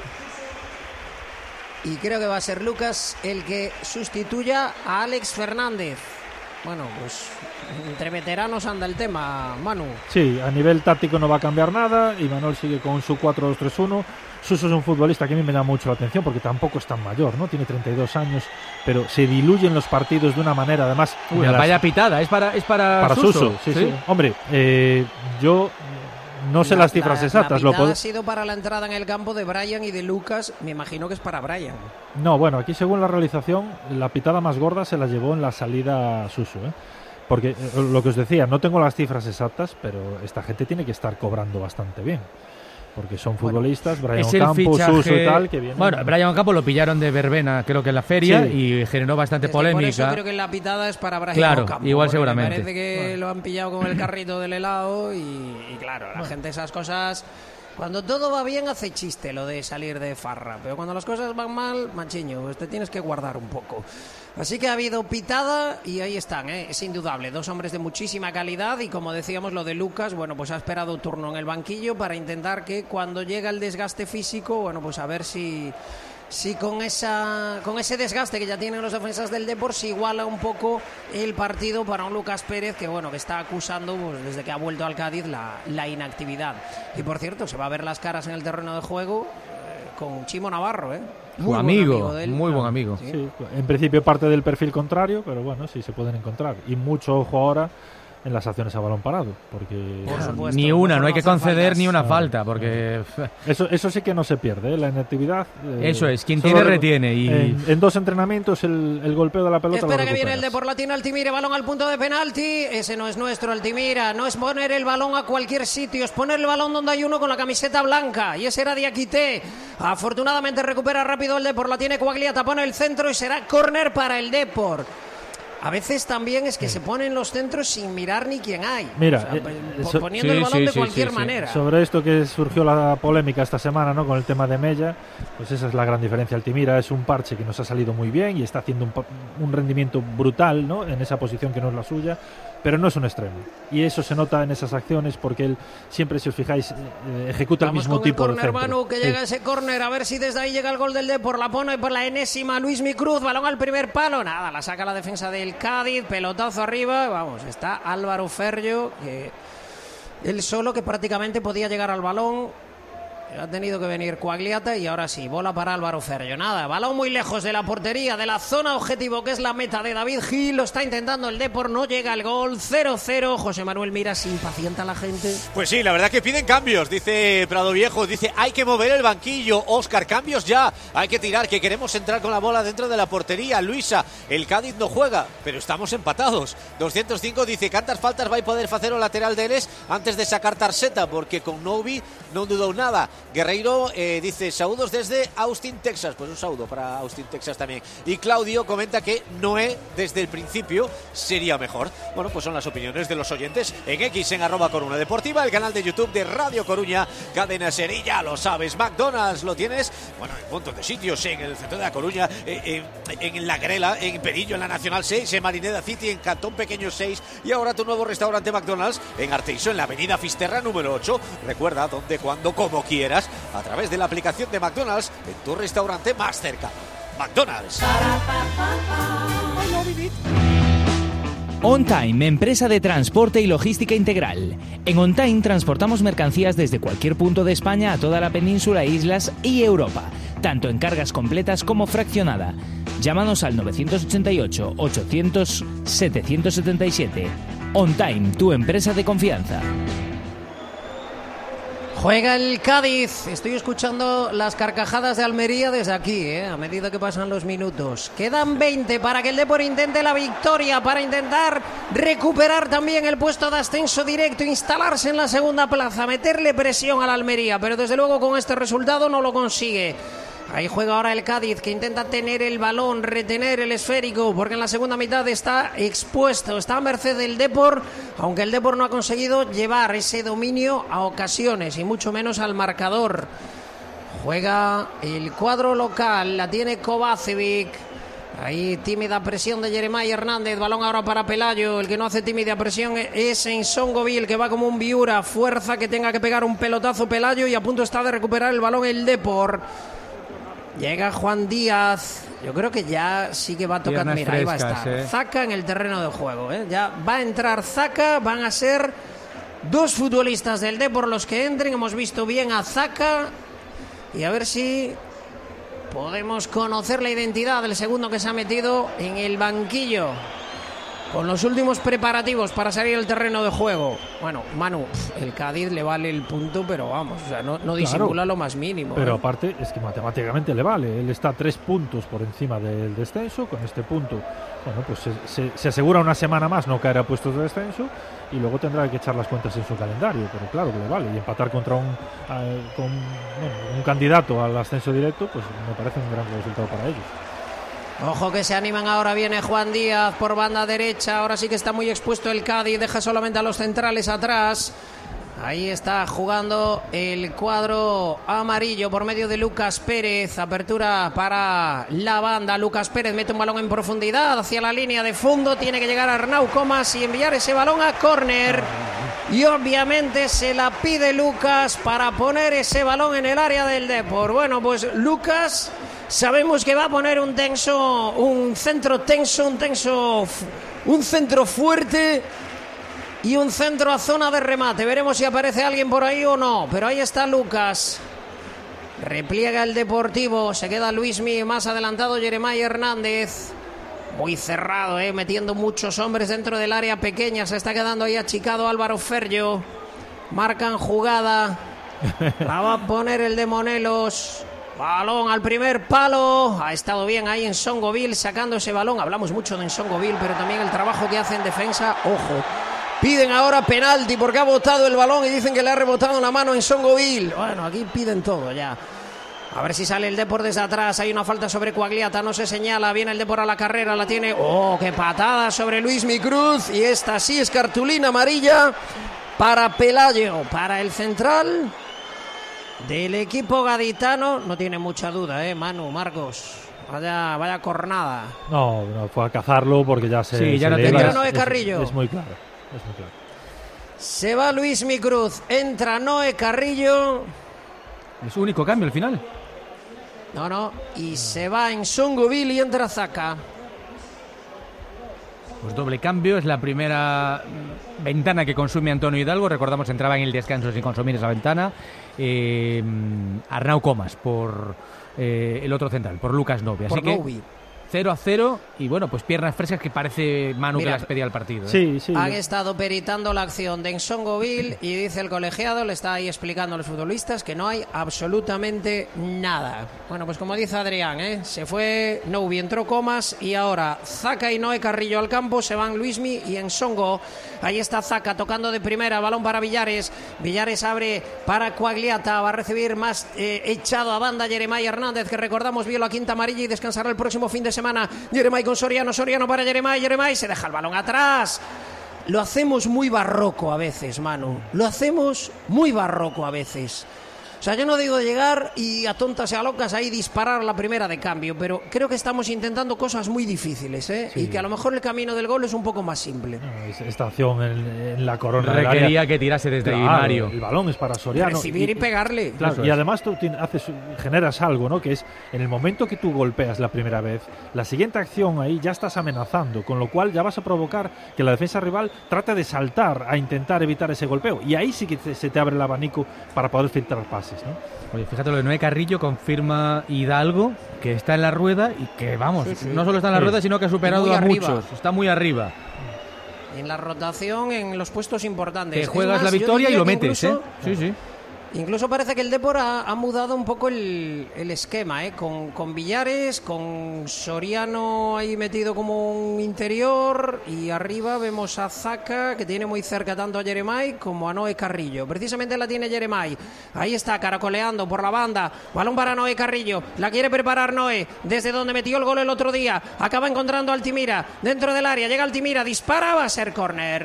Y creo que va a ser Lucas el que sustituya a Alex Fernández. Bueno, pues entre veteranos anda el tema, Manu. Sí, a nivel táctico no va a cambiar nada. Y Manuel sigue con su cuatro dos tres uno. Suso es un futbolista que a mí me da mucho la atención porque tampoco es tan mayor, ¿no? Tiene treinta y dos años, pero se diluyen los partidos de una manera, además... Uy, la vaya pitada, es para, es para, para Suso. Suso. Sí, sí. Sí. Hombre, eh, yo... No sé la, las cifras la, exactas. La lo pod- ha sido para la entrada en el campo de Brian y de Lucas. Me imagino que es para Brian. No, bueno, aquí según la realización, la pitada más gorda se la llevó en la salida Suso, ¿eh? Porque eh, lo que os decía, no tengo las cifras exactas, pero esta gente tiene que estar cobrando bastante bien. Porque son futbolistas, bueno, Brian Ocampo, Suso y tal, que vienen... Bueno, Brian Ocampo lo pillaron de verbena, creo que en la feria, sí. y generó bastante Desde polémica. Por eso creo que la pitada es para Brian claro, Ocampo. Igual seguramente. Me parece que bueno. lo han pillado con el carrito del helado y, y claro, la bueno. gente esas cosas... Cuando todo va bien hace chiste lo de salir de farra, pero cuando las cosas van mal, machiño, pues te tienes que guardar un poco. Así que ha habido pitada y ahí están, ¿eh? Es indudable, dos hombres de muchísima calidad y como decíamos lo de Lucas, bueno, pues ha esperado turno en el banquillo para intentar que cuando llega el desgaste físico, bueno, pues a ver si... Si con esa con ese desgaste que ya tienen los defensas del Depor se iguala un poco el partido para un Lucas Pérez que bueno que está acusando pues, desde que ha vuelto al Cádiz la, la inactividad. Y por cierto, se va a ver las caras en el terreno de juego eh, con Chimo Navarro, ¿eh? Muy amigo, amigo de él. Muy buen amigo. Sí. Sí, en principio parte del perfil contrario, pero bueno, sí se pueden encontrar. Y mucho ojo ahora en las acciones a balón parado, porque Por supuesto, ni una, no hay no que hacer conceder faltas. ni una No. falta, porque eso eso sí que no se pierde, ¿eh? La inactividad. eh, eso es, quien solo tiene re- retiene y En, en dos entrenamientos el, el golpeo de la pelota. Espera lo que viene el recuperas. de por Latina Altimira, balón al punto de penalti. Ese no es nuestro Altimira, no es poner el balón a cualquier sitio, es poner el balón donde hay uno con la camiseta blanca. Y ese era Diakité. Afortunadamente recupera rápido el Depor, la tiene Coagliata, pone el centro y será córner para el Depor. A veces también es que se ponen los centros sin mirar ni quién hay. Mira, O sea, eh, po- eso- poniendo sí, el balón sí, de sí, cualquier sí, sí. manera. Sobre esto que surgió la polémica esta semana, ¿no? Con el tema de Mella, pues esa es la gran diferencia. Altimira es un parche que nos ha salido muy bien y está haciendo un, pa- un rendimiento brutal, ¿no? En esa posición que no es la suya, pero no es un extremo. Y eso se nota en esas acciones porque él siempre, si os fijáis, eh, ejecuta Vamos el mismo con tipo el de córner, centro. Manu, que Sí. llega ese córner, a ver si desde ahí llega el gol del Depor, la pone por la enésima Luismi Cruz, balón al primer palo, nada, la saca la defensa del Cádiz, pelotazo arriba, vamos, está Álvaro Ferrio, que él solo que prácticamente podía llegar al balón. Ha tenido que venir Coagliata y ahora sí, bola para Álvaro Ferrio. Nada, balón muy lejos de la portería, de la zona objetivo que es la meta de David Gil. Lo está intentando el Depor, no llega el gol. cero cero. José Manuel Mira, se impacienta la gente. Pues sí, la verdad que piden cambios, dice Prado Viejo, dice hay que mover el banquillo, Óscar, cambios ya, hay que tirar, que queremos entrar con la bola dentro de la portería. Luisa, el Cádiz no juega, pero estamos empatados. doscientos cinco dice, ¿cantas faltas va a poder hacer o lateral deles antes de sacar tarjeta? Porque con Novi no dudó nada. Guerreiro eh, dice, saludos desde Austin, Texas. Pues un saludo para Austin, Texas también. Y Claudio comenta que Noé desde el principio sería mejor. Bueno, pues son las opiniones de los oyentes en X, en arroba Coruña Deportiva, el canal de YouTube de Radio Coruña, Cadena Ser, y ya lo sabes, McDonald's lo tienes, bueno, en un montón de sitios, en el centro de La Coruña, eh, eh, en La Grela, en Perillo, en la Nacional seis, en Marineda City, en Cantón Pequeño seis, y ahora tu nuevo restaurante McDonald's en Arteixo, en la avenida Fisterra número ocho. Recuerda, donde, cuando, como quieras, a través de la aplicación de McDonald's en tu restaurante más cercano. McDonald's. On Time, empresa de transporte y logística integral. En On Time transportamos mercancías desde cualquier punto de España a toda la península, islas y Europa, tanto en cargas completas como fraccionada. Llámanos al nueve ocho ocho, ochocientos, setecientos setenta y siete. On Time, tu empresa de confianza. Juega el Cádiz. Estoy escuchando las carcajadas de Almería desde aquí, ¿eh? A medida que pasan los minutos. Quedan veinte para que el Depor intente la victoria, para intentar recuperar también el puesto de ascenso directo, instalarse en la segunda plaza, meterle presión a la Almería, pero desde luego con este resultado no lo consigue. Ahí juega ahora el Cádiz, que intenta tener el balón, retener el esférico, porque en la segunda mitad está expuesto, está a merced del Depor, aunque el Depor no ha conseguido llevar ese dominio a ocasiones, y mucho menos al marcador. Juega el cuadro local, la tiene Kovacevic. Ahí tímida presión de Jeremiah Hernández, balón ahora para Pelayo. El que no hace tímida presión es Ensongovil, que va como un Viura, fuerza que tenga que pegar un pelotazo Pelayo, y a punto está de recuperar el balón el Depor. Llega Juan Díaz. Yo creo que ya sí que va a tocar. Piernas Mira, ahí va a frescas, estar eh. Zaka en el terreno de juego, ¿eh? Ya va a entrar Zaka. Van a ser dos futbolistas del Depor los que entren. Hemos visto bien a Zaka, y a ver si podemos conocer la identidad del segundo que se ha metido en el banquillo con los últimos preparativos para salir al terreno de juego. Bueno, Manu, el Cádiz le vale el punto, pero vamos, o sea, no, no disimula Claro, lo más mínimo. Pero ¿eh? aparte es que matemáticamente le vale. Él está a tres puntos por encima del descenso. Con este punto, bueno, pues se, se, se asegura una semana más no caer a puestos de descenso, y luego tendrá que echar las cuentas en su calendario. Pero claro que le vale. Y empatar contra un, eh, con, bueno, un candidato al ascenso directo, pues me parece un gran resultado para ellos. Ojo que se animan ahora, viene Juan Díaz por banda derecha, ahora sí que está muy expuesto el Cádiz, deja solamente a los centrales atrás. Ahí está jugando el cuadro amarillo por medio de Lucas Pérez, apertura para la banda. Lucas Pérez mete un balón en profundidad hacia la línea de fondo, tiene que llegar a Arnau Comas y enviar ese balón a córner. Y obviamente se la pide Lucas para poner ese balón en el área del Depor. Bueno, pues Lucas sabemos que va a poner un tenso, un centro tenso, un tenso, un centro fuerte y un centro a zona de remate. Veremos si aparece alguien por ahí o no, pero ahí está Lucas. Repliega el Deportivo, se queda Luismi, más adelantado Jeremiah Hernández. Muy cerrado, ¿eh? Metiendo muchos hombres dentro del área pequeña. Se está quedando ahí achicado Álvaro Ferllo. Marcan jugada. La va a poner el de Monelos. Balón al primer palo. Ha estado bien ahí Nsongoville sacando ese balón. Hablamos mucho de Nsongoville, pero también el trabajo que hace en defensa. Ojo. Piden ahora penalti porque ha botado el balón y dicen que le ha rebotado en la mano Nsongoville. Bueno, aquí piden todo ya. A ver si sale el Depor desde atrás. Hay una falta sobre Quagliata, no se señala. Viene el Depor a la carrera, la tiene. ¡Oh, qué patada sobre Luismi Cruz! Y esta sí es cartulina amarilla para Pelayo, para el central del equipo gaditano. No tiene mucha duda, ¿eh, Manu, Marcos? Vaya, vaya cornada. No, no fue a cazarlo porque ya se... Sí, ya se no eleva. Entra Noé Carrillo. Es, es muy claro, es muy claro. Se va Luismi Cruz, entra Noé Carrillo. Es su único cambio al final. No, no, y se va en Nsongoville y entra Zaka. Pues doble cambio, es la primera ventana que consume Antonio Hidalgo. Recordamos, entraba en el descanso sin consumir esa ventana. Eh, Arnau Comas por eh, el otro central, por Lucas Novi. Así Por que Novi. cero a cero y bueno, pues piernas frescas que parece Manu Mira, que las pedía al partido. ¿eh? Sí, sí. Han estado peritando la acción de Nsongoville y dice el colegiado, le está ahí explicando a los futbolistas que no hay absolutamente nada. Bueno, pues como dice Adrián, ¿eh? Se fue Novi, entró Comas y ahora Zaka y Noé Carrillo al campo, se van Luismi y Nsongo. Ahí está Zaka tocando de primera, balón para Villares. Villares abre para Quagliata, va a recibir más eh, echado a banda Jeremai Hernández, que recordamos vio la quinta amarilla y descansará el próximo fin de semana. Jeremai con Soriano, Soriano para Jeremai, Jeremai se deja el balón atrás. Lo hacemos muy barroco a veces, Manu. Lo hacemos muy barroco a veces. O sea, yo no digo de llegar y a tontas y a locas ahí disparar la primera de cambio, pero creo que estamos intentando cosas muy difíciles, ¿eh? Sí. Y que a lo mejor el camino del gol es un poco más simple. No, esta acción en, en la corona requería del área, que tirase desde claro, ahí Mario. El balón es para Soriano. Recibir y, y pegarle. Claro, y además tú haces, generas algo, ¿no? Que es en el momento que tú golpeas la primera vez, la siguiente acción ahí ya estás amenazando, con lo cual ya vas a provocar que la defensa rival trate de saltar a intentar evitar ese golpeo. Y ahí sí que te, se te abre el abanico para poder filtrar pases, ¿no? Oye, fíjate, lo de Noé Carrillo confirma Hidalgo que está en la rueda y que, vamos, sí, sí. no solo está en la sí. rueda, sino que ha superado a arriba. muchos. Está muy arriba. En la rotación, en los puestos importantes. Que juegas más, la victoria y lo metes, incluso, ¿eh? Sí, sí. Incluso parece que el Depor ha, ha mudado un poco el, el esquema, ¿eh? Con, con Villares, con Soriano ahí metido como un interior y arriba vemos a Zaka, que tiene muy cerca tanto a Jeremai como a Noé Carrillo. Precisamente la tiene Jeremai. Ahí está, caracoleando por la banda. Balón para Noé Carrillo. La quiere preparar Noé, desde donde metió el gol el otro día. Acaba encontrando a Altimira dentro del área. Llega Altimira, dispara, va a ser córner.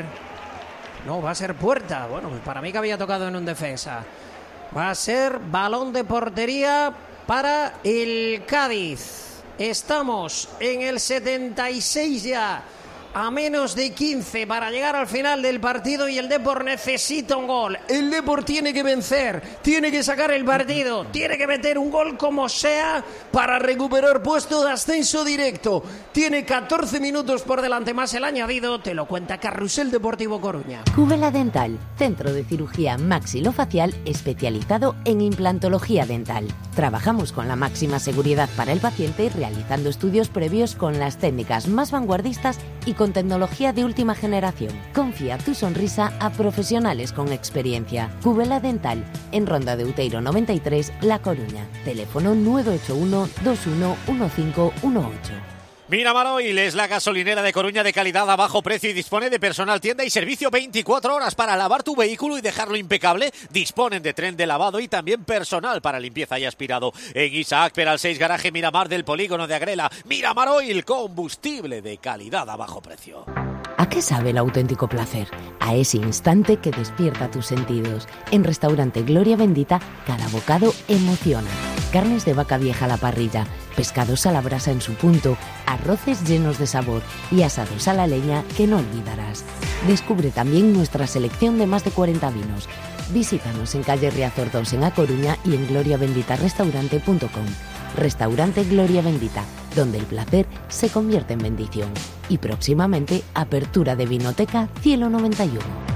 No, va a ser puerta. Bueno, pues para mí que había tocado en un defensa. Va a ser balón de portería para el Cádiz. Estamos en el setenta y seis ya, a menos de quince para llegar al final del partido y el Depor necesita un gol. El Depor tiene que vencer, tiene que sacar el partido, tiene que meter un gol como sea para recuperar puesto de ascenso directo. Tiene catorce minutos por delante más el añadido, te lo cuenta Carrusel Deportivo Coruña. Cúbela Dental, centro de cirugía maxilofacial especializado en implantología dental. Trabajamos con la máxima seguridad para el paciente, realizando estudios previos con las técnicas más vanguardistas y con tecnología de última generación. Confía tu sonrisa a profesionales con experiencia. Cúbela Dental, en Ronda de Outeiro noventa y tres, La Coruña. Teléfono nueve ocho uno, dos uno uno cinco uno ocho. Miramar Oil es la gasolinera de Coruña de calidad a bajo precio y dispone de personal, tienda y servicio veinticuatro horas para lavar tu vehículo y dejarlo impecable. Disponen de tren de lavado y también personal para limpieza y aspirado. En Isaac Peral seis, garaje Miramar del polígono de Agrela. Miramar Oil, combustible de calidad a bajo precio. ¿A qué sabe el auténtico placer? A ese instante que despierta tus sentidos. En Restaurante Gloria Bendita, cada bocado emociona. Carnes de vaca vieja a la parrilla, pescados a la brasa en su punto, arroces llenos de sabor y asados a la leña que no olvidarás. Descubre también nuestra selección de más de cuarenta vinos. Visítanos en calle Riazor dos en A Coruña y en gloria bendita restaurante punto com. Restaurante Gloria Bendita, donde el placer se convierte en bendición. Y próximamente, apertura de Vinoteca Cielo noventa y uno.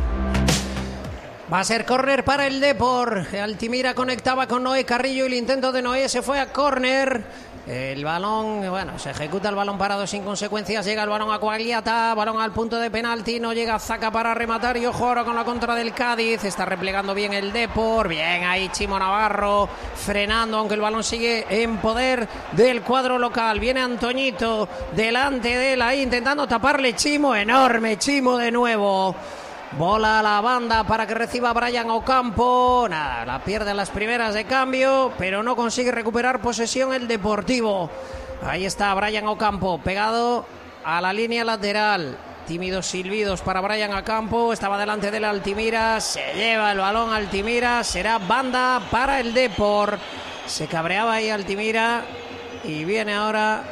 Va a ser córner para el Depor. Altimira conectaba con Noé Carrillo y el intento de Noé se fue a córner. El balón, bueno, se ejecuta el balón parado sin consecuencias. Llega el balón a Quagliata, balón al punto de penalti. No llega Zaka para rematar. Y ojo ahora con la contra del Cádiz. Está replegando bien el Depor. Bien ahí Chimo Navarro frenando, aunque el balón sigue en poder del cuadro local. Viene Antoñito delante de él ahí intentando taparle. Chimo, enorme Chimo de nuevo. Bola a la banda para que reciba Brian Ocampo. Nada, la pierde en las primeras de cambio, pero no consigue recuperar posesión el Deportivo. Ahí está Brian Ocampo, pegado a la línea lateral. Tímidos silbidos para Brian Ocampo. Estaba delante del Altimira. Se lleva el balón Altimira. Será banda para el Depor. Se cabreaba ahí Altimira. Y viene ahora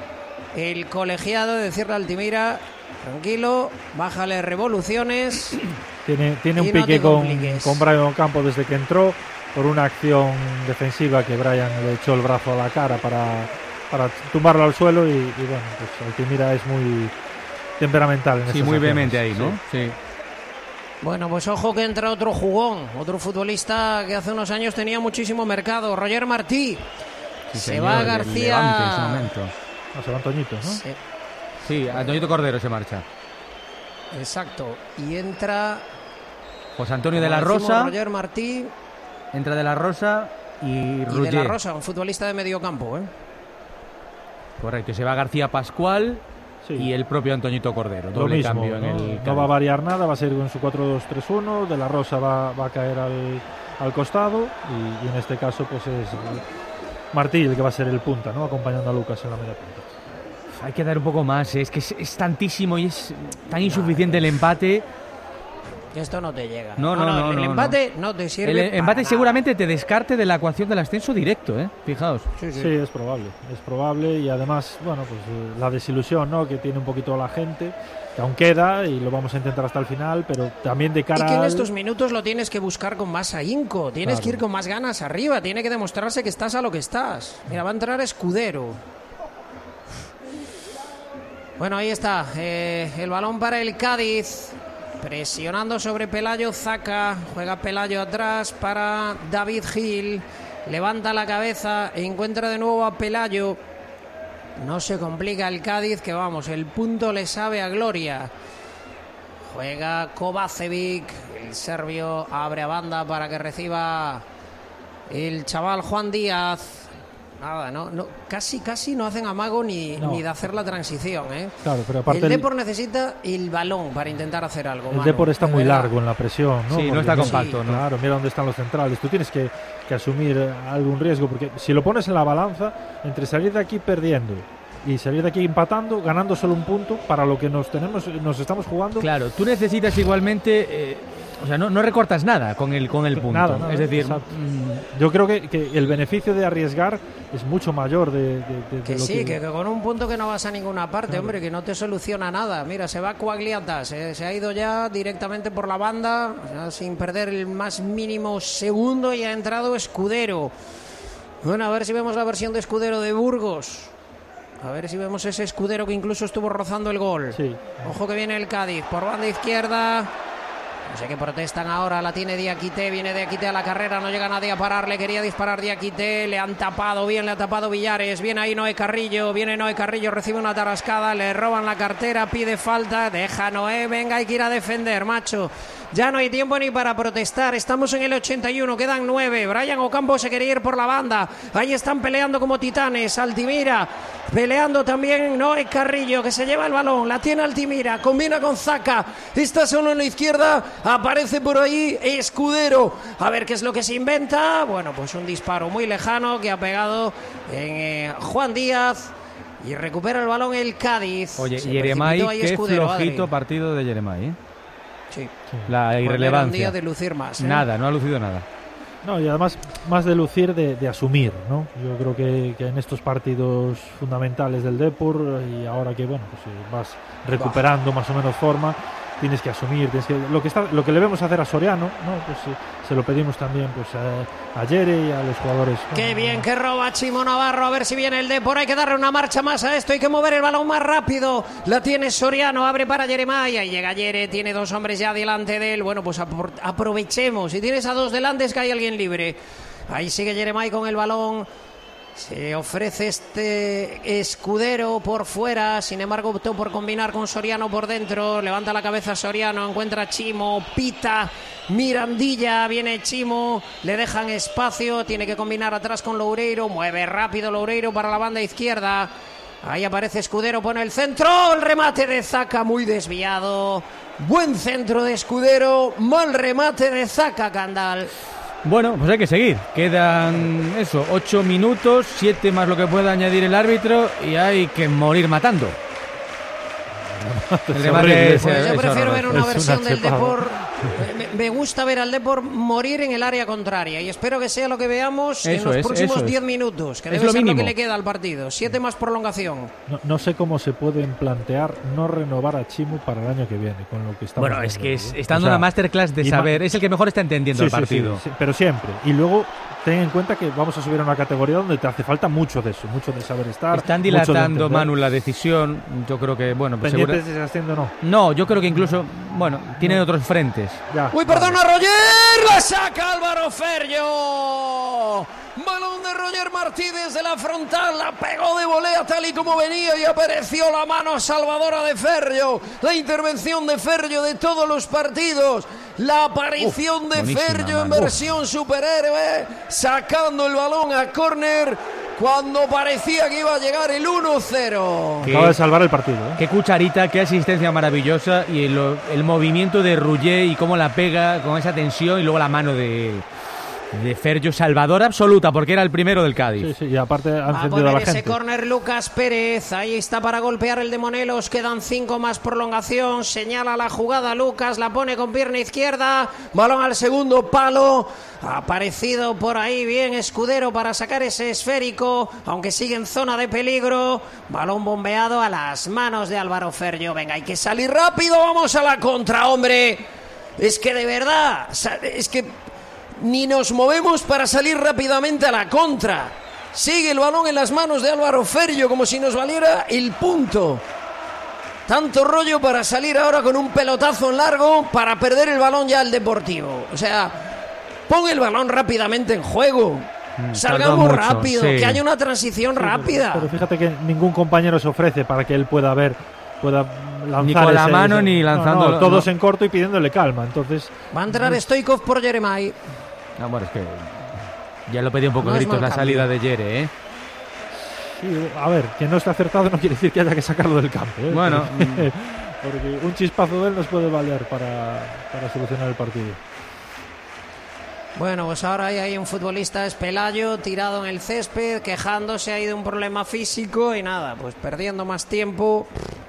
el colegiado de decirle a Altimira: tranquilo, bájale revoluciones. Tiene, tiene un pique no con, con Brian Ocampo desde que entró por una acción defensiva que Brian le echó el brazo a la cara para, para tumbarlo al suelo y, y bueno, pues Altimira es muy temperamental en sí, muy vehemente ahí, ¿no? Sí. sí. Bueno, pues ojo que entra otro jugón, otro futbolista que hace unos años tenía muchísimo mercado, Roger Martí. Sí, se señor, va García. Levante en ese momento. No, se va Antoñito, ¿no? Sí. Sí, Antoñito Cordero se marcha. Exacto. Y entra José Antonio de la Rosa. Roger Martí. Entra de la Rosa y Ruggier. Y de la Rosa, un futbolista de medio campo, ¿eh? Correcto. Se va García Pascual sí. y el propio Antoñito Cordero. Lo doble mismo, cambio ¿no? en el no va a variar nada, va a ser con su cuatro dos tres uno. De la Rosa va, va a caer al, al costado y, y en este caso pues es Martí el que va a ser el punta, ¿no? Acompañando a Lucas en la media punta. Hay que dar un poco más, ¿eh? Es que es, es tantísimo y es tan insuficiente el empate. Esto no te llega. No, no, no. no el no, empate no. no te sirve. El para empate nada. seguramente te descarte de la ecuación del ascenso directo, ¿eh? Fijaos. Sí, sí. sí, es probable. Es probable y además, bueno, pues eh, la desilusión, ¿no? Que tiene un poquito la gente, que aún queda y lo vamos a intentar hasta el final, pero también de cara y que en al... estos minutos lo tienes que buscar con más ahínco. Tienes claro. que ir con más ganas arriba. Tiene que demostrarse que estás a lo que estás. Mira, va a entrar Escudero. Bueno, ahí está, eh, el balón para el Cádiz, presionando sobre Pelayo Zaka, juega Pelayo atrás para David Gil, levanta la cabeza, encuentra de nuevo a Pelayo, no se complica el Cádiz, que vamos, el punto le sabe a gloria. Juega Kovacevic, el serbio abre a banda para que reciba el chaval Juan Díaz. Nada, no, no, casi casi no hacen amago ni, no. ni de hacer la transición, ¿eh? Claro, pero aparte el Depor el... necesita el balón para intentar hacer algo. El Manu, Depor está muy verdad. largo en la presión, ¿no? Sí, porque no está compacto, sí, ¿no? Claro, mira dónde están los centrales. Tú tienes que, que asumir algún riesgo, porque si lo pones en la balanza, entre salir de aquí perdiendo y salir de aquí empatando, ganando solo un punto, para lo que nos tenemos, nos estamos jugando. Claro, tú necesitas igualmente... Eh, O sea, no, no recortas nada con el con el punto. Nada, nada, es decir, mmm... yo creo que, que el beneficio de arriesgar es mucho mayor de, de, de, que de lo sí, que... que, que con un punto que no vas a ninguna parte, claro. Hombre, que no te soluciona nada. Mira, se va Quagliata, se, se ha ido ya directamente por la banda, o sea, sin perder el más mínimo segundo, y ha entrado Escudero. Bueno, a ver si vemos la versión de Escudero de Burgos. A ver si vemos ese Escudero que incluso estuvo rozando el gol. Sí. Ojo que viene el Cádiz por banda izquierda. No sé qué protestan ahora, la tiene Diakité, viene Diakité a la carrera, no llega nadie a pararle, quería disparar Diakité, le han tapado bien, le ha tapado Villares, viene ahí Noé Carrillo, viene Noé Carrillo, recibe una tarascada, le roban la cartera, pide falta, deja Noé, venga, hay que ir a defender, macho. Ya no hay tiempo ni para protestar, estamos en el ochenta y uno, quedan nueve, Brian Ocampo se quería ir por la banda, ahí están peleando como titanes, Altimira, peleando también Noé Carrillo, que se lleva el balón, la tiene Altimira, combina con Zaka, está solo en la izquierda, aparece por ahí Escudero, a ver qué es lo que se inventa, bueno, pues un disparo muy lejano que ha pegado en eh, Juan Díaz, y recupera el balón el Cádiz. Oye, Yeremay, qué Escudero, flojito Adri. Partido de Yeremay, ¿eh? Sí. La irrelevancia. Un día de lucir más, ¿eh? Nada, no ha lucido nada. No, y además más de lucir, de, de asumir, ¿no? Yo creo que, que en estos partidos fundamentales del Depor, y ahora que bueno, pues vas recuperando más o menos forma, tienes que asumir, tienes que, lo que está, lo que le vemos hacer a Soriano, ¿no? Pues sí, se lo pedimos también pues a, a Yere y a los jugadores. Qué bueno, bien que roba Chimo Navarro, a ver si viene el Depor, hay que darle una marcha más a esto, hay que mover el balón más rápido, la tiene Soriano, abre para Yeremay, ahí llega Yere, tiene dos hombres ya delante de él, bueno pues apro- aprovechemos, si tienes a dos delante es que hay alguien libre, ahí sigue Yeremay con el balón. Se ofrece este Escudero por fuera, sin embargo optó por combinar con Soriano por dentro. Levanta la cabeza Soriano, encuentra a Chimo, pita Mirandilla, viene Chimo, le dejan espacio, tiene que combinar atrás con Loureiro, mueve rápido Loureiro para la banda izquierda. Ahí aparece Escudero, pone el centro, el remate de Zaka muy desviado. Buen centro de Escudero, mal remate de Zaka, Candal. Bueno, pues hay que seguir. Quedan, eso, ocho minutos, siete más lo que pueda añadir el árbitro y hay que morir matando. El remate es, pues yo prefiero ver una versión una del Depor. Me, me gusta ver al Depor morir en el área contraria y espero que sea lo que veamos eso en los es, próximos diez minutos, que es debe lo ser mínimo. Lo que le queda al partido. Siete más prolongación. No, no sé cómo se pueden plantear no renovar a Chimo para el año que viene, con lo que estamos Bueno, es que ¿eh? es, está dando o sea, una masterclass de saber. Es el que mejor está entendiendo sí, el partido. Sí, sí, sí, pero siempre. Y luego ten en cuenta que vamos a subir a una categoría donde te hace falta mucho de eso, mucho de saber estar. Están dilatando, de Manu, la decisión. Yo creo que, bueno, pues pendientes segura... de si haciendo no. No, yo creo que incluso, bueno, tienen otros frentes. Ya, Uy, perdona, vale. Roger, la saca Álvaro Ferrio. Balón de Roger Martínez de la frontal, la pegó de volea tal y como venía y apareció la mano salvadora de Ferrio. La intervención de Ferrio de todos los partidos. La aparición Uf, de Ferrio en versión Uf. superhéroe, sacando el balón a córner cuando parecía que iba a llegar el uno cero. Acaba de salvar el partido. ¿eh? Qué cucharita, qué asistencia maravillosa y el, el movimiento de Rouget y cómo la pega con esa tensión y luego la mano de... de Ferrio, salvador absoluta, porque era el primero del Cádiz. Sí, sí, y aparte han a poner a la ese gente. Córner Lucas Pérez, ahí está para golpear el de Monelos, quedan cinco más prolongación, señala la jugada Lucas, la pone con pierna izquierda, balón al segundo palo, ha aparecido por ahí bien Escudero para sacar ese esférico, aunque sigue en zona de peligro, balón bombeado a las manos de Álvaro Ferrio. Venga, hay que salir rápido, vamos a la contra, hombre, es que de verdad, es que ni nos movemos para salir rápidamente a la contra. Sigue el balón en las manos de Álvaro Ferrio como si nos valiera el punto. Tanto rollo para salir ahora con un pelotazo en largo para perder el balón ya al Deportivo. O sea, pon el balón rápidamente en juego. Salgamos rápido, sí. Que haya una transición sí, rápida. Pero, pero fíjate que ningún compañero se ofrece para que él pueda ver, pueda lanzar ni con la ese, mano ese, ni lanzando. No, no, todos no. En corto y pidiéndole calma. Entonces va a entrar Stoikov por Jeremai. No, bueno, es que ya lo pedí un poco no gritos la salida cambio. de Yere, ¿eh? Sí, a ver, que no esté acertado no quiere decir que haya que sacarlo del campo, ¿eh? Bueno. Porque, porque un chispazo de él nos puede valer para, para solucionar el partido. Bueno, pues ahora hay, hay un futbolista, es Pelayo, tirado en el césped, quejándose, ha ido un problema físico y nada, pues perdiendo más tiempo.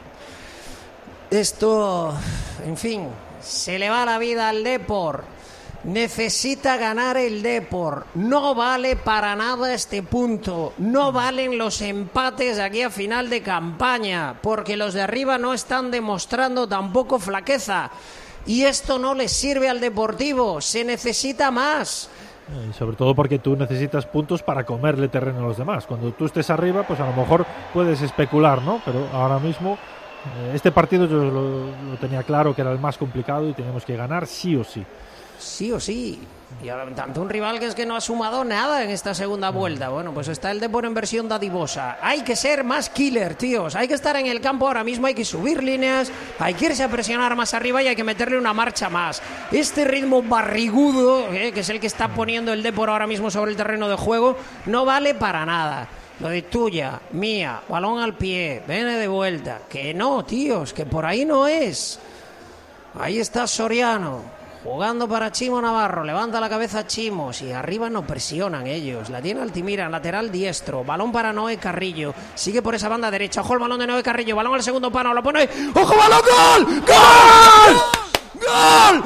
Esto, en fin, se le va la vida al Depor. Necesita ganar el Depor. No vale para nada este punto. No valen los empates de aquí a final de campaña, porque los de arriba no están demostrando tampoco flaqueza. Y esto no le sirve al Deportivo. Se necesita más. Y sobre todo porque tú necesitas puntos para comerle terreno a los demás. Cuando tú estés arriba, pues a lo mejor puedes especular, ¿no? Pero ahora mismo eh, este partido yo lo, lo tenía claro que era el más complicado y teníamos que ganar sí o sí. Sí o sí. Y ahora, tanto un rival que es que no ha sumado nada en esta segunda vuelta. Bueno, pues está el Depor en versión dadivosa. Hay que ser más killer, tíos. Hay que estar en el campo ahora mismo, hay que subir líneas, hay que irse a presionar más arriba y hay que meterle una marcha más. Este ritmo barrigudo, eh, que es el que está poniendo el Depor ahora mismo sobre el terreno de juego, no vale para nada. Lo de tuya, mía, balón al pie, viene de vuelta. Que no, tíos, que por ahí no es. Ahí está Soriano. Jugando para Chimo Navarro, levanta la cabeza Chimos y arriba no presionan ellos. La tiene Altimira, lateral diestro. Balón para Noé Carrillo. Sigue por esa banda derecha. Ojo el balón de Noé Carrillo. Balón al segundo pano. Lo pone. ¡Ojo, balón! ¡Gol! ¡Gol! ¡Gol!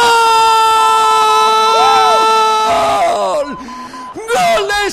¡Gol! ¡Gol de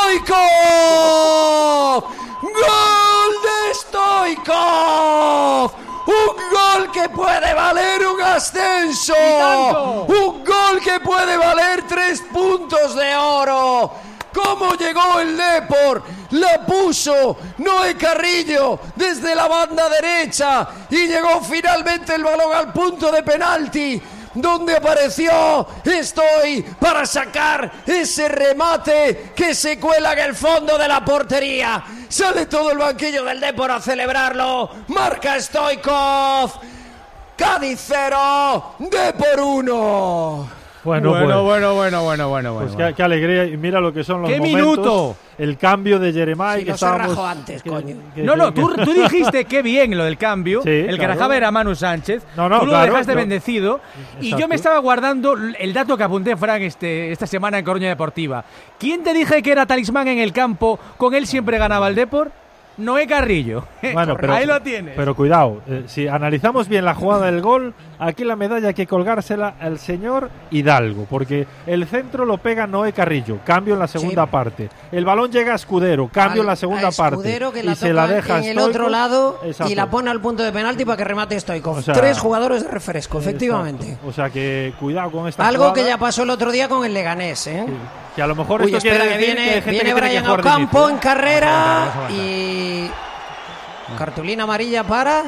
Stoikov! ¡Gol de Stoikov! Un gol que puede valer un ascenso. Un gol que puede valer tres puntos de oro. ¿Cómo llegó el Depor? La puso Noé Carrillo desde la banda derecha y llegó finalmente el balón al punto de penalti ¿Dónde apareció? Estoy para sacar ese remate que se cuela en el fondo de la portería. Sale todo el banquillo del Depor a celebrarlo. Marca Stoichkov. Cádiz cero, Depor uno. Bueno, bueno, pues, bueno, bueno, bueno, bueno, pues bueno. Qué, qué alegría. Y mira lo que son los ¡Qué momentos. minuto! El cambio de Jeremai. Si que no se estábamos, rajó antes, que, coño. que, No, no, que, tú, tú dijiste qué bien lo del cambio. Sí, el que claro. rajaba era Manu Sánchez. No, no, tú lo claro, dejaste yo- bendecido. Y Exacto. yo me estaba guardando el dato que apunté, Fran, este, esta semana en Coruña Deportiva. ¿Quién te dije que era talismán en el campo? Con él siempre ganaba el Depor. Noé Carrillo. Bueno, pero, ahí lo tienes. Pero cuidado, eh, si analizamos bien la jugada del gol, aquí la medalla hay que colgársela al señor Hidalgo, porque el centro lo pega Noé Carrillo, cambio en la segunda Sí. parte. El balón llega a Escudero, cambio Al- en la segunda a parte. Escudero, que y la se toca la deja en el Stoichkov. otro lado Exacto. y la pone al punto de penalti para que remate Stoichkov. O sea, Tres jugadores de refresco, efectivamente. Exacto. O sea que cuidado con esta Algo jugada, que ya pasó el otro día con el Leganés, ¿eh? que a lo mejor Uy, esto espera quiere que decir viene, que hay gente viene que tiene que Brian jugar de Ocampo inicio, en ¿eh? carrera Aguanta, aguanta, y cartulina amarilla para.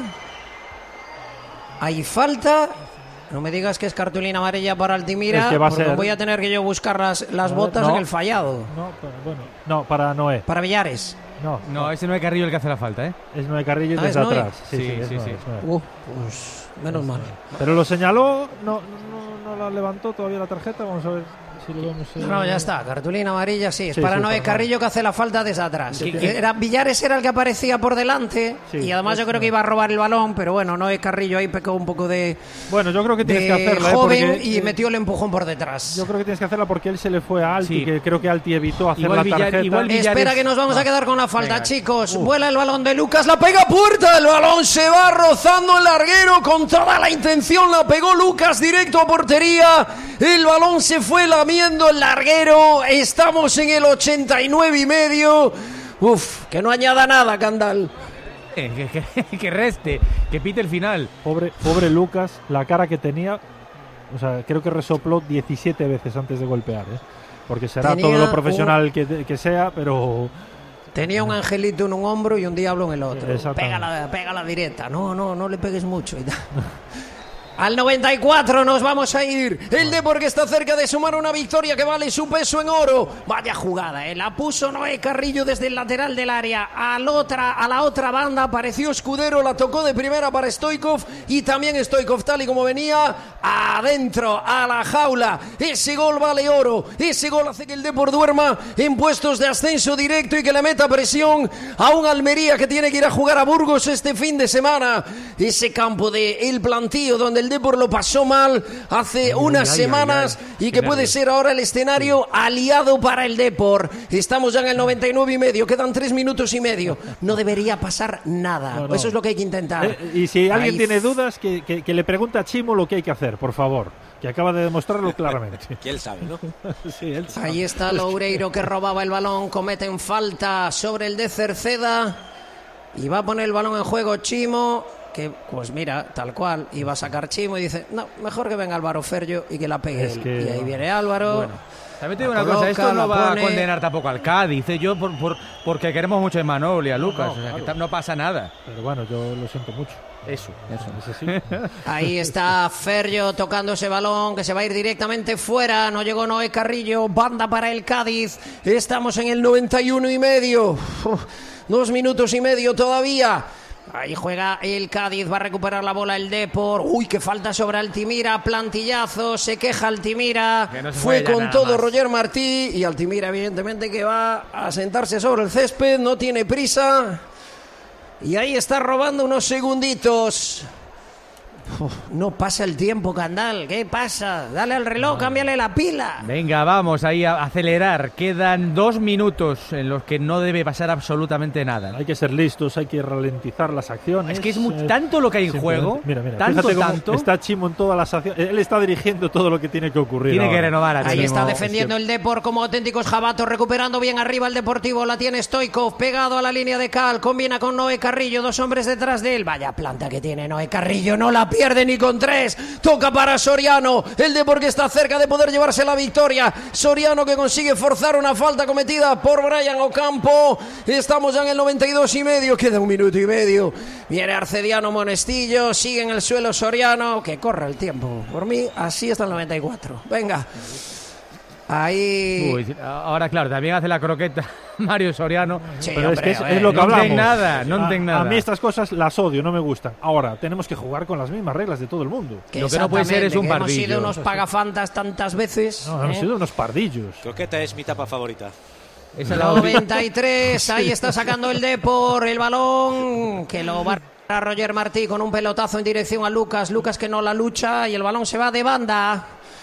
Hay falta. No me digas que es cartulina amarilla para Altimira, Es que va a porque ser. voy a tener que yo buscar las, las A ver, botas no. en el fallado. No, pero bueno, no, para Noé. Para Villares. No, No, ese Noé Carrillo el que hace la falta, ¿eh? es Noé Carrillo Ah, desde ¿es Noé? atrás. Sí, Sí, sí, es sí, Noé, sí. es Noé. Uh, pues menos mal. Pero lo señaló, no, no, no la levantó todavía la tarjeta. Vamos a ver si lo vemos. eh. No, ya está, cartulina amarilla, sí, es Sí, para sí, Noé para Carrillo que hace la falta desde atrás. Sí, Que- sí. Era, Villares era el que aparecía por delante Sí, y además es yo creo que Noé. iba a robar el balón, pero bueno, Noé Carrillo ahí pecó un poco de, Bueno, yo creo que tienes de que hacerla, ¿eh? joven Porque, y eh, metió el empujón por detrás. Yo creo que tienes que hacerla porque él se le fue a Alti, Sí. que creo que Alti evitó hacer Igual la Villar- tarjeta. igual Villares- Espera que nos vamos No. a quedar con la falta, Venga. chicos. Vuela el balón de Lucas, la pega a puerta, el balón se va rozando el larguero con toda la intención, la pegó Lucas directo a portería, el balón se fue lamiendo el larguero, estamos en el ochenta y nueve y medio. Uf, que no añada nada, Candal. Eh, que, que- que reste, que pite el final. Pobre, pobre Lucas, la cara que tenía, o sea, creo que resopló diecisiete veces antes de golpear, ¿eh? Porque será Tenía todo lo profesional un- que, que sea, pero Tenía un angelito en un hombro y un diablo en el otro. Exactamente. Pégala, pégala directa. No, no, no le pegues mucho. Y tal. Al noventa y cuatro nos vamos a ir. El Depor que está cerca de sumar una victoria que vale su peso en oro. Vaya jugada, ¿eh? La puso Noé Carrillo desde el lateral del área. Al otra, a la otra banda apareció Escudero, la tocó de primera para Stoichkov y también Stoichkov, tal y como venía, adentro, a la jaula. Ese gol vale oro. Ese gol hace que el Depor duerma en puestos de ascenso directo y que le meta presión a un Almería que tiene que ir a jugar a Burgos este fin de semana. Ese campo de El Plantío donde el Depor lo pasó mal hace unas ay, ay, semanas ay. y que puede ser ahora el escenario aliado para el Depor. Estamos ya en el noventa y nueve y medio, quedan tres minutos y medio. No debería pasar nada. No, no. Eso es lo que hay que intentar. Eh, y si alguien Ahí- tiene dudas, que, que, que le pregunte a Chimo lo que hay que hacer, por favor, que acaba de demostrarlo claramente. Que él sabe, ¿no? Sí, él sabe. Ahí está Loureiro que robaba el balón, cometen falta sobre el de Cerceda y va a poner el balón en juego Chimo, que pues mira, tal cual, iba a sacar Chimo y dice, no, mejor que venga Álvaro Ferrio y que la pegue Es él. que- Y ahí viene Álvaro. También te digo La una cosa, coloca, esto no la va pone. a condenar tampoco al Cádiz, ¿eh? Yo por, por, porque queremos mucho a Imanol y a Lucas, no, o sea, que claro. ta- no pasa nada. Pero bueno, yo lo siento mucho. Eso, eso. Es así. Ahí está Ferrio tocando ese balón que se va a ir directamente fuera. No llegó Noé Carrillo. Banda para el Cádiz. Estamos en el noventa y uno y medio. Uf, dos minutos y medio todavía. Ahí juega el Cádiz, va a recuperar la bola el Depor. Uy, que falta sobre Altimira, plantillazo, se queja Altimira. Que no se Fue mueve ya con nada todo más. Roger Martí y Altimira evidentemente que va a sentarse sobre el césped, no tiene prisa. Y ahí está robando unos segunditos. Uf, no pasa el tiempo, Candal. ¿Qué pasa? Dale al reloj, cámbiale la pila. Venga, vamos ahí a acelerar. Quedan dos minutos en los que no debe pasar absolutamente nada. Hay que ser listos, hay que ralentizar las acciones. Es que es mu- eh, tanto lo que hay en simplemente- juego, Mira, mira, tanto, fíjate cómo tanto. está Chimo en todas las acciones. Él está dirigiendo todo lo que tiene que ocurrir. Tiene que ahora. renovar a Ahí Chimo. está defendiendo el Depor como auténticos jabatos, recuperando bien arriba el Deportivo. La tiene Stoichkov, pegado a la línea de cal. Combina con Noé Carrillo, dos hombres detrás de él. Vaya planta que tiene Noé Carrillo, no la pierde ni con tres. Toca para Soriano. El Depor que está cerca de poder llevarse la victoria. Soriano que consigue forzar una falta cometida por Brian Ocampo. Estamos ya en el noventa y dos y medio. Queda un minuto y medio. Viene Arcediano Monestillo. Sigue en el suelo Soriano. Que corra el tiempo. Por mí, así hasta el noventa y cuatro. Venga. Ahí. Uy, ahora, claro, también hace la croqueta Mario Soriano. Sí, pero hombre, es que es, es lo que no hablamos. No nada, no a, nada. A mí estas cosas las odio, no me gustan. Ahora, tenemos que jugar con las mismas reglas de todo el mundo. Que lo que no puede ser es un pardillo. Hemos sido unos pagafantas tantas veces. No, ¿eh? Hemos sido unos pardillos. Croqueta es mi tapa favorita. Esa la noventa y tres, ahí está sacando el Depor el balón, que lo va a Roger Martí con un pelotazo en dirección a Lucas. Lucas que no la lucha y el balón se va de banda.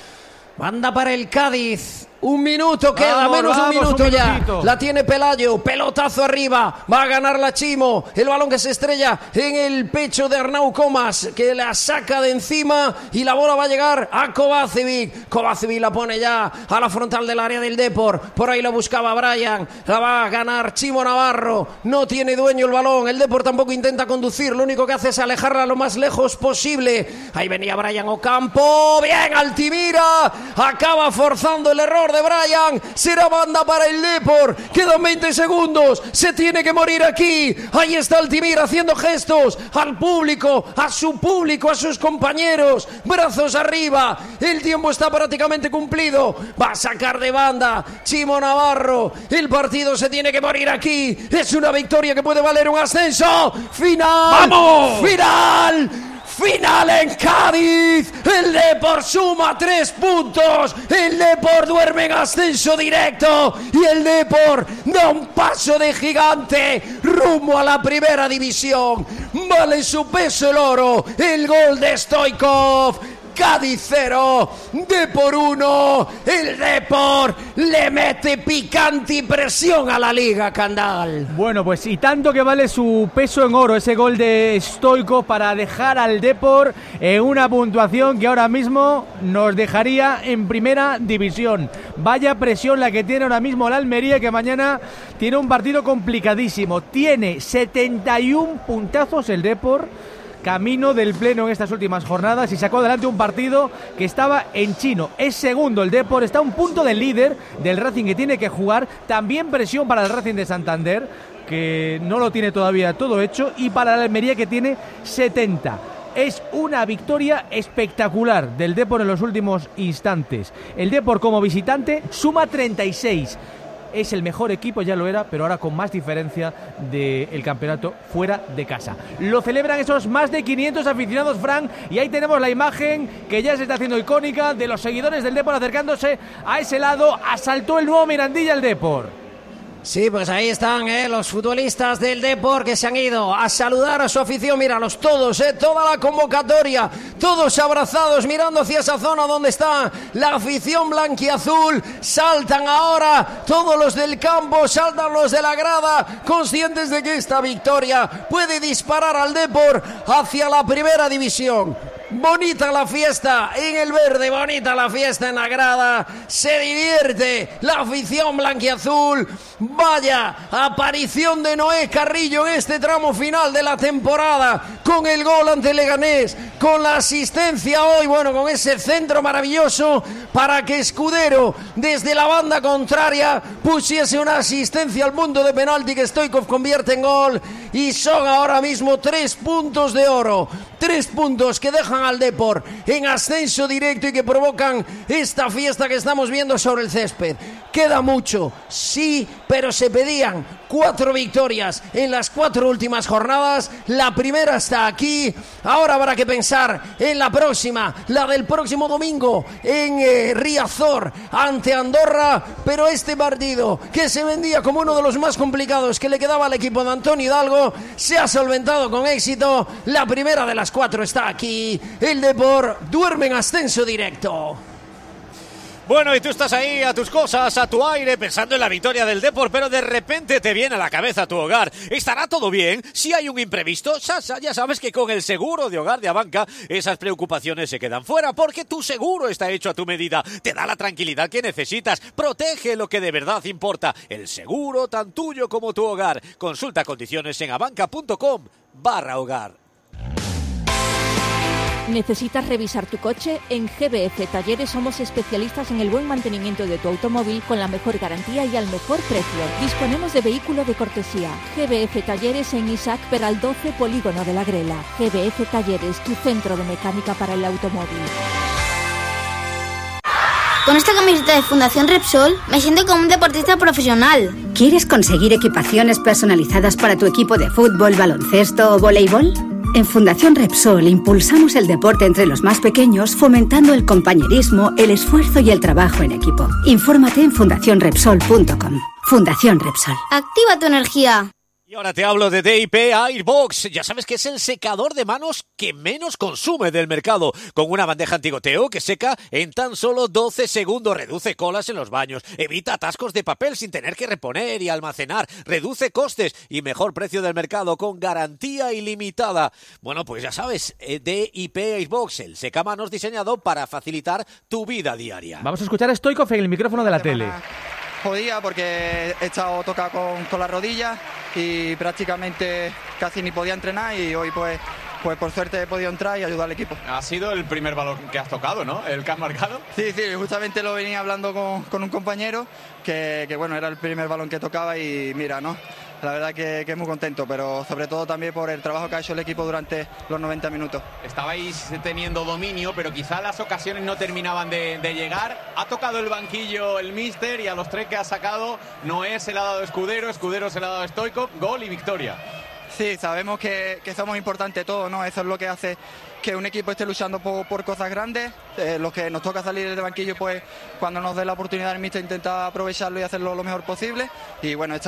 Banda para el Cádiz. Un minuto queda, vamos, menos vamos, un minuto un ya. minutito. La tiene Pelayo, pelotazo arriba. Va a ganar la Chimo. El balón que se estrella en el pecho de Arnau Comas, que la saca de encima y la bola va a llegar a Kovacevic. Kovacevic la pone ya a la frontal del área del Depor. Por ahí lo buscaba Brian. La va a ganar Chimo Navarro. No tiene dueño el balón. El Depor tampoco intenta conducir. Lo único que hace es alejarla lo más lejos posible. Ahí venía Brian Ocampo. Bien, Altimira. Acaba forzando el error de Brian. Será banda para el Depor. Quedan veinte segundos. Se tiene que morir aquí. Ahí está Altimira haciendo gestos al público, a su público, a sus compañeros. Brazos arriba. El tiempo está prácticamente cumplido. Va a sacar de banda Chimo Navarro. El partido se tiene que morir aquí. Es una victoria que puede valer un ascenso. Final. ¡Vamos! Final. Final en Cádiz. El Depor suma tres puntos. El Depor duerme en ascenso directo. Y el Depor da un paso de gigante rumbo a la primera división. Vale su peso el oro. El gol de Stoichkov. Cádiz cero, Depor uno. El Depor le mete picante y presión a la Liga, Candal. Bueno, pues y tanto que vale su peso en oro ese gol de Stoichkov para dejar al Depor en una puntuación que ahora mismo nos dejaría en primera división. Vaya presión la que tiene ahora mismo la Almería, que mañana tiene un partido complicadísimo. Tiene setenta y un puntazos el Depor, camino del pleno en estas últimas jornadas, y sacó adelante un partido que estaba en chino. Es segundo el Depor, está a un punto del líder del Racing, que tiene que jugar. También presión para el Racing de Santander, que no lo tiene todavía todo hecho, y para la Almería, que tiene setenta. Es una victoria espectacular del Depor en los últimos instantes. El Depor como visitante suma treinta y seis. Es el mejor equipo, ya lo era, pero ahora con más diferencia del campeonato fuera de casa. Lo celebran esos más de quinientos aficionados, Fran, y ahí tenemos la imagen que ya se está haciendo icónica de los seguidores del Depor acercándose a ese lado. Asaltó el nuevo Mirandilla el Depor. Sí, pues ahí están eh, los futbolistas del Depor que se han ido a saludar a su afición. Míralos todos, eh, toda la convocatoria, todos abrazados mirando hacia esa zona donde está la afición blanquiazul. Saltan ahora todos los del campo, saltan los de la grada, conscientes de que esta victoria puede disparar al Depor hacia la primera división. Bonita la fiesta en el verde, bonita la fiesta en la grada. Se divierte la afición blanquiazul. Vaya aparición de Noé Carrillo en este tramo final de la temporada, con el gol ante Leganés, con la asistencia hoy, bueno, con ese centro maravilloso para que Escudero desde la banda contraria pusiese una asistencia al punto de penalti que Stoichkov convierte en gol. Y son ahora mismo tres puntos de oro, tres puntos que dejan al Depor en ascenso directo y que provocan esta fiesta que estamos viendo sobre el césped. Queda mucho, sí, pero se pedían cuatro victorias en las cuatro últimas jornadas. La primera está aquí. Ahora habrá que pensar en la próxima, la del próximo domingo en eh, Riazor ante Andorra. Pero este partido, que se vendía como uno de los más complicados que le quedaba al equipo de Antonio Hidalgo, se ha solventado con éxito. La primera de las cuatro está aquí. El Depor duerme en ascenso directo. Bueno, y tú estás ahí a tus cosas, a tu aire, pensando en la victoria del Depor, pero de repente te viene a la cabeza tu hogar. ¿Estará todo bien? Si hay un imprevisto, ya sabes que con el seguro de hogar de Abanca esas preocupaciones se quedan fuera, porque tu seguro está hecho a tu medida. Te da la tranquilidad que necesitas, protege lo que de verdad importa. El seguro tan tuyo como tu hogar. Consulta condiciones en abanca punto com barra hogar. ¿Necesitas revisar tu coche? En G B F Talleres somos especialistas en el buen mantenimiento de tu automóvil con la mejor garantía y al mejor precio. Disponemos de vehículo de cortesía. G B F Talleres en Isaac Peral doce, Polígono de la Grela. G B F Talleres, tu centro de mecánica para el automóvil. Con esta camiseta de Fundación Repsol me siento como un deportista profesional. ¿Quieres conseguir equipaciones personalizadas para tu equipo de fútbol, baloncesto o voleibol? En Fundación Repsol impulsamos el deporte entre los más pequeños, fomentando el compañerismo, el esfuerzo y el trabajo en equipo. Infórmate en fundación repsol punto com. Fundación Repsol. Activa tu energía. Y ahora te hablo de D I P Airbox. Ya sabes que es el secador de manos que menos consume del mercado, con una bandeja antigoteo que seca en tan solo doce segundos. Reduce colas en los baños, evita atascos de papel sin tener que reponer y almacenar, reduce costes y mejor precio del mercado con garantía ilimitada. Bueno, pues ya sabes, D I P Airbox, el secamanos diseñado para facilitar tu vida diaria. Vamos a escuchar a Stoichkov en el micrófono de la tele. Jodía porque he estado tocado con, con la rodilla y prácticamente casi ni podía entrenar, y hoy pues pues por suerte he podido entrar y ayudar al equipo. Ha sido el primer balón que has tocado, ¿no? El que has marcado. Sí, sí, justamente lo venía hablando con, con un compañero que, que bueno, era el primer balón que tocaba y mira, ¿no? La verdad que, que muy contento, pero sobre todo también por el trabajo que ha hecho el equipo durante los noventa minutos. Estabais teniendo dominio, pero quizá las ocasiones no terminaban de, de llegar. Ha tocado el banquillo el míster y a los tres que ha sacado, Noé se le ha dado Escudero, Escudero se le ha dado Stoichkov, gol y victoria. Sí, sabemos que, que somos importantes todos, ¿no? Eso es lo que hace que un equipo esté luchando por, por cosas grandes. Eh, los que nos toca salir del banquillo, pues cuando nos dé la oportunidad el míster intenta aprovecharlo y hacerlo lo mejor posible. Y bueno, esta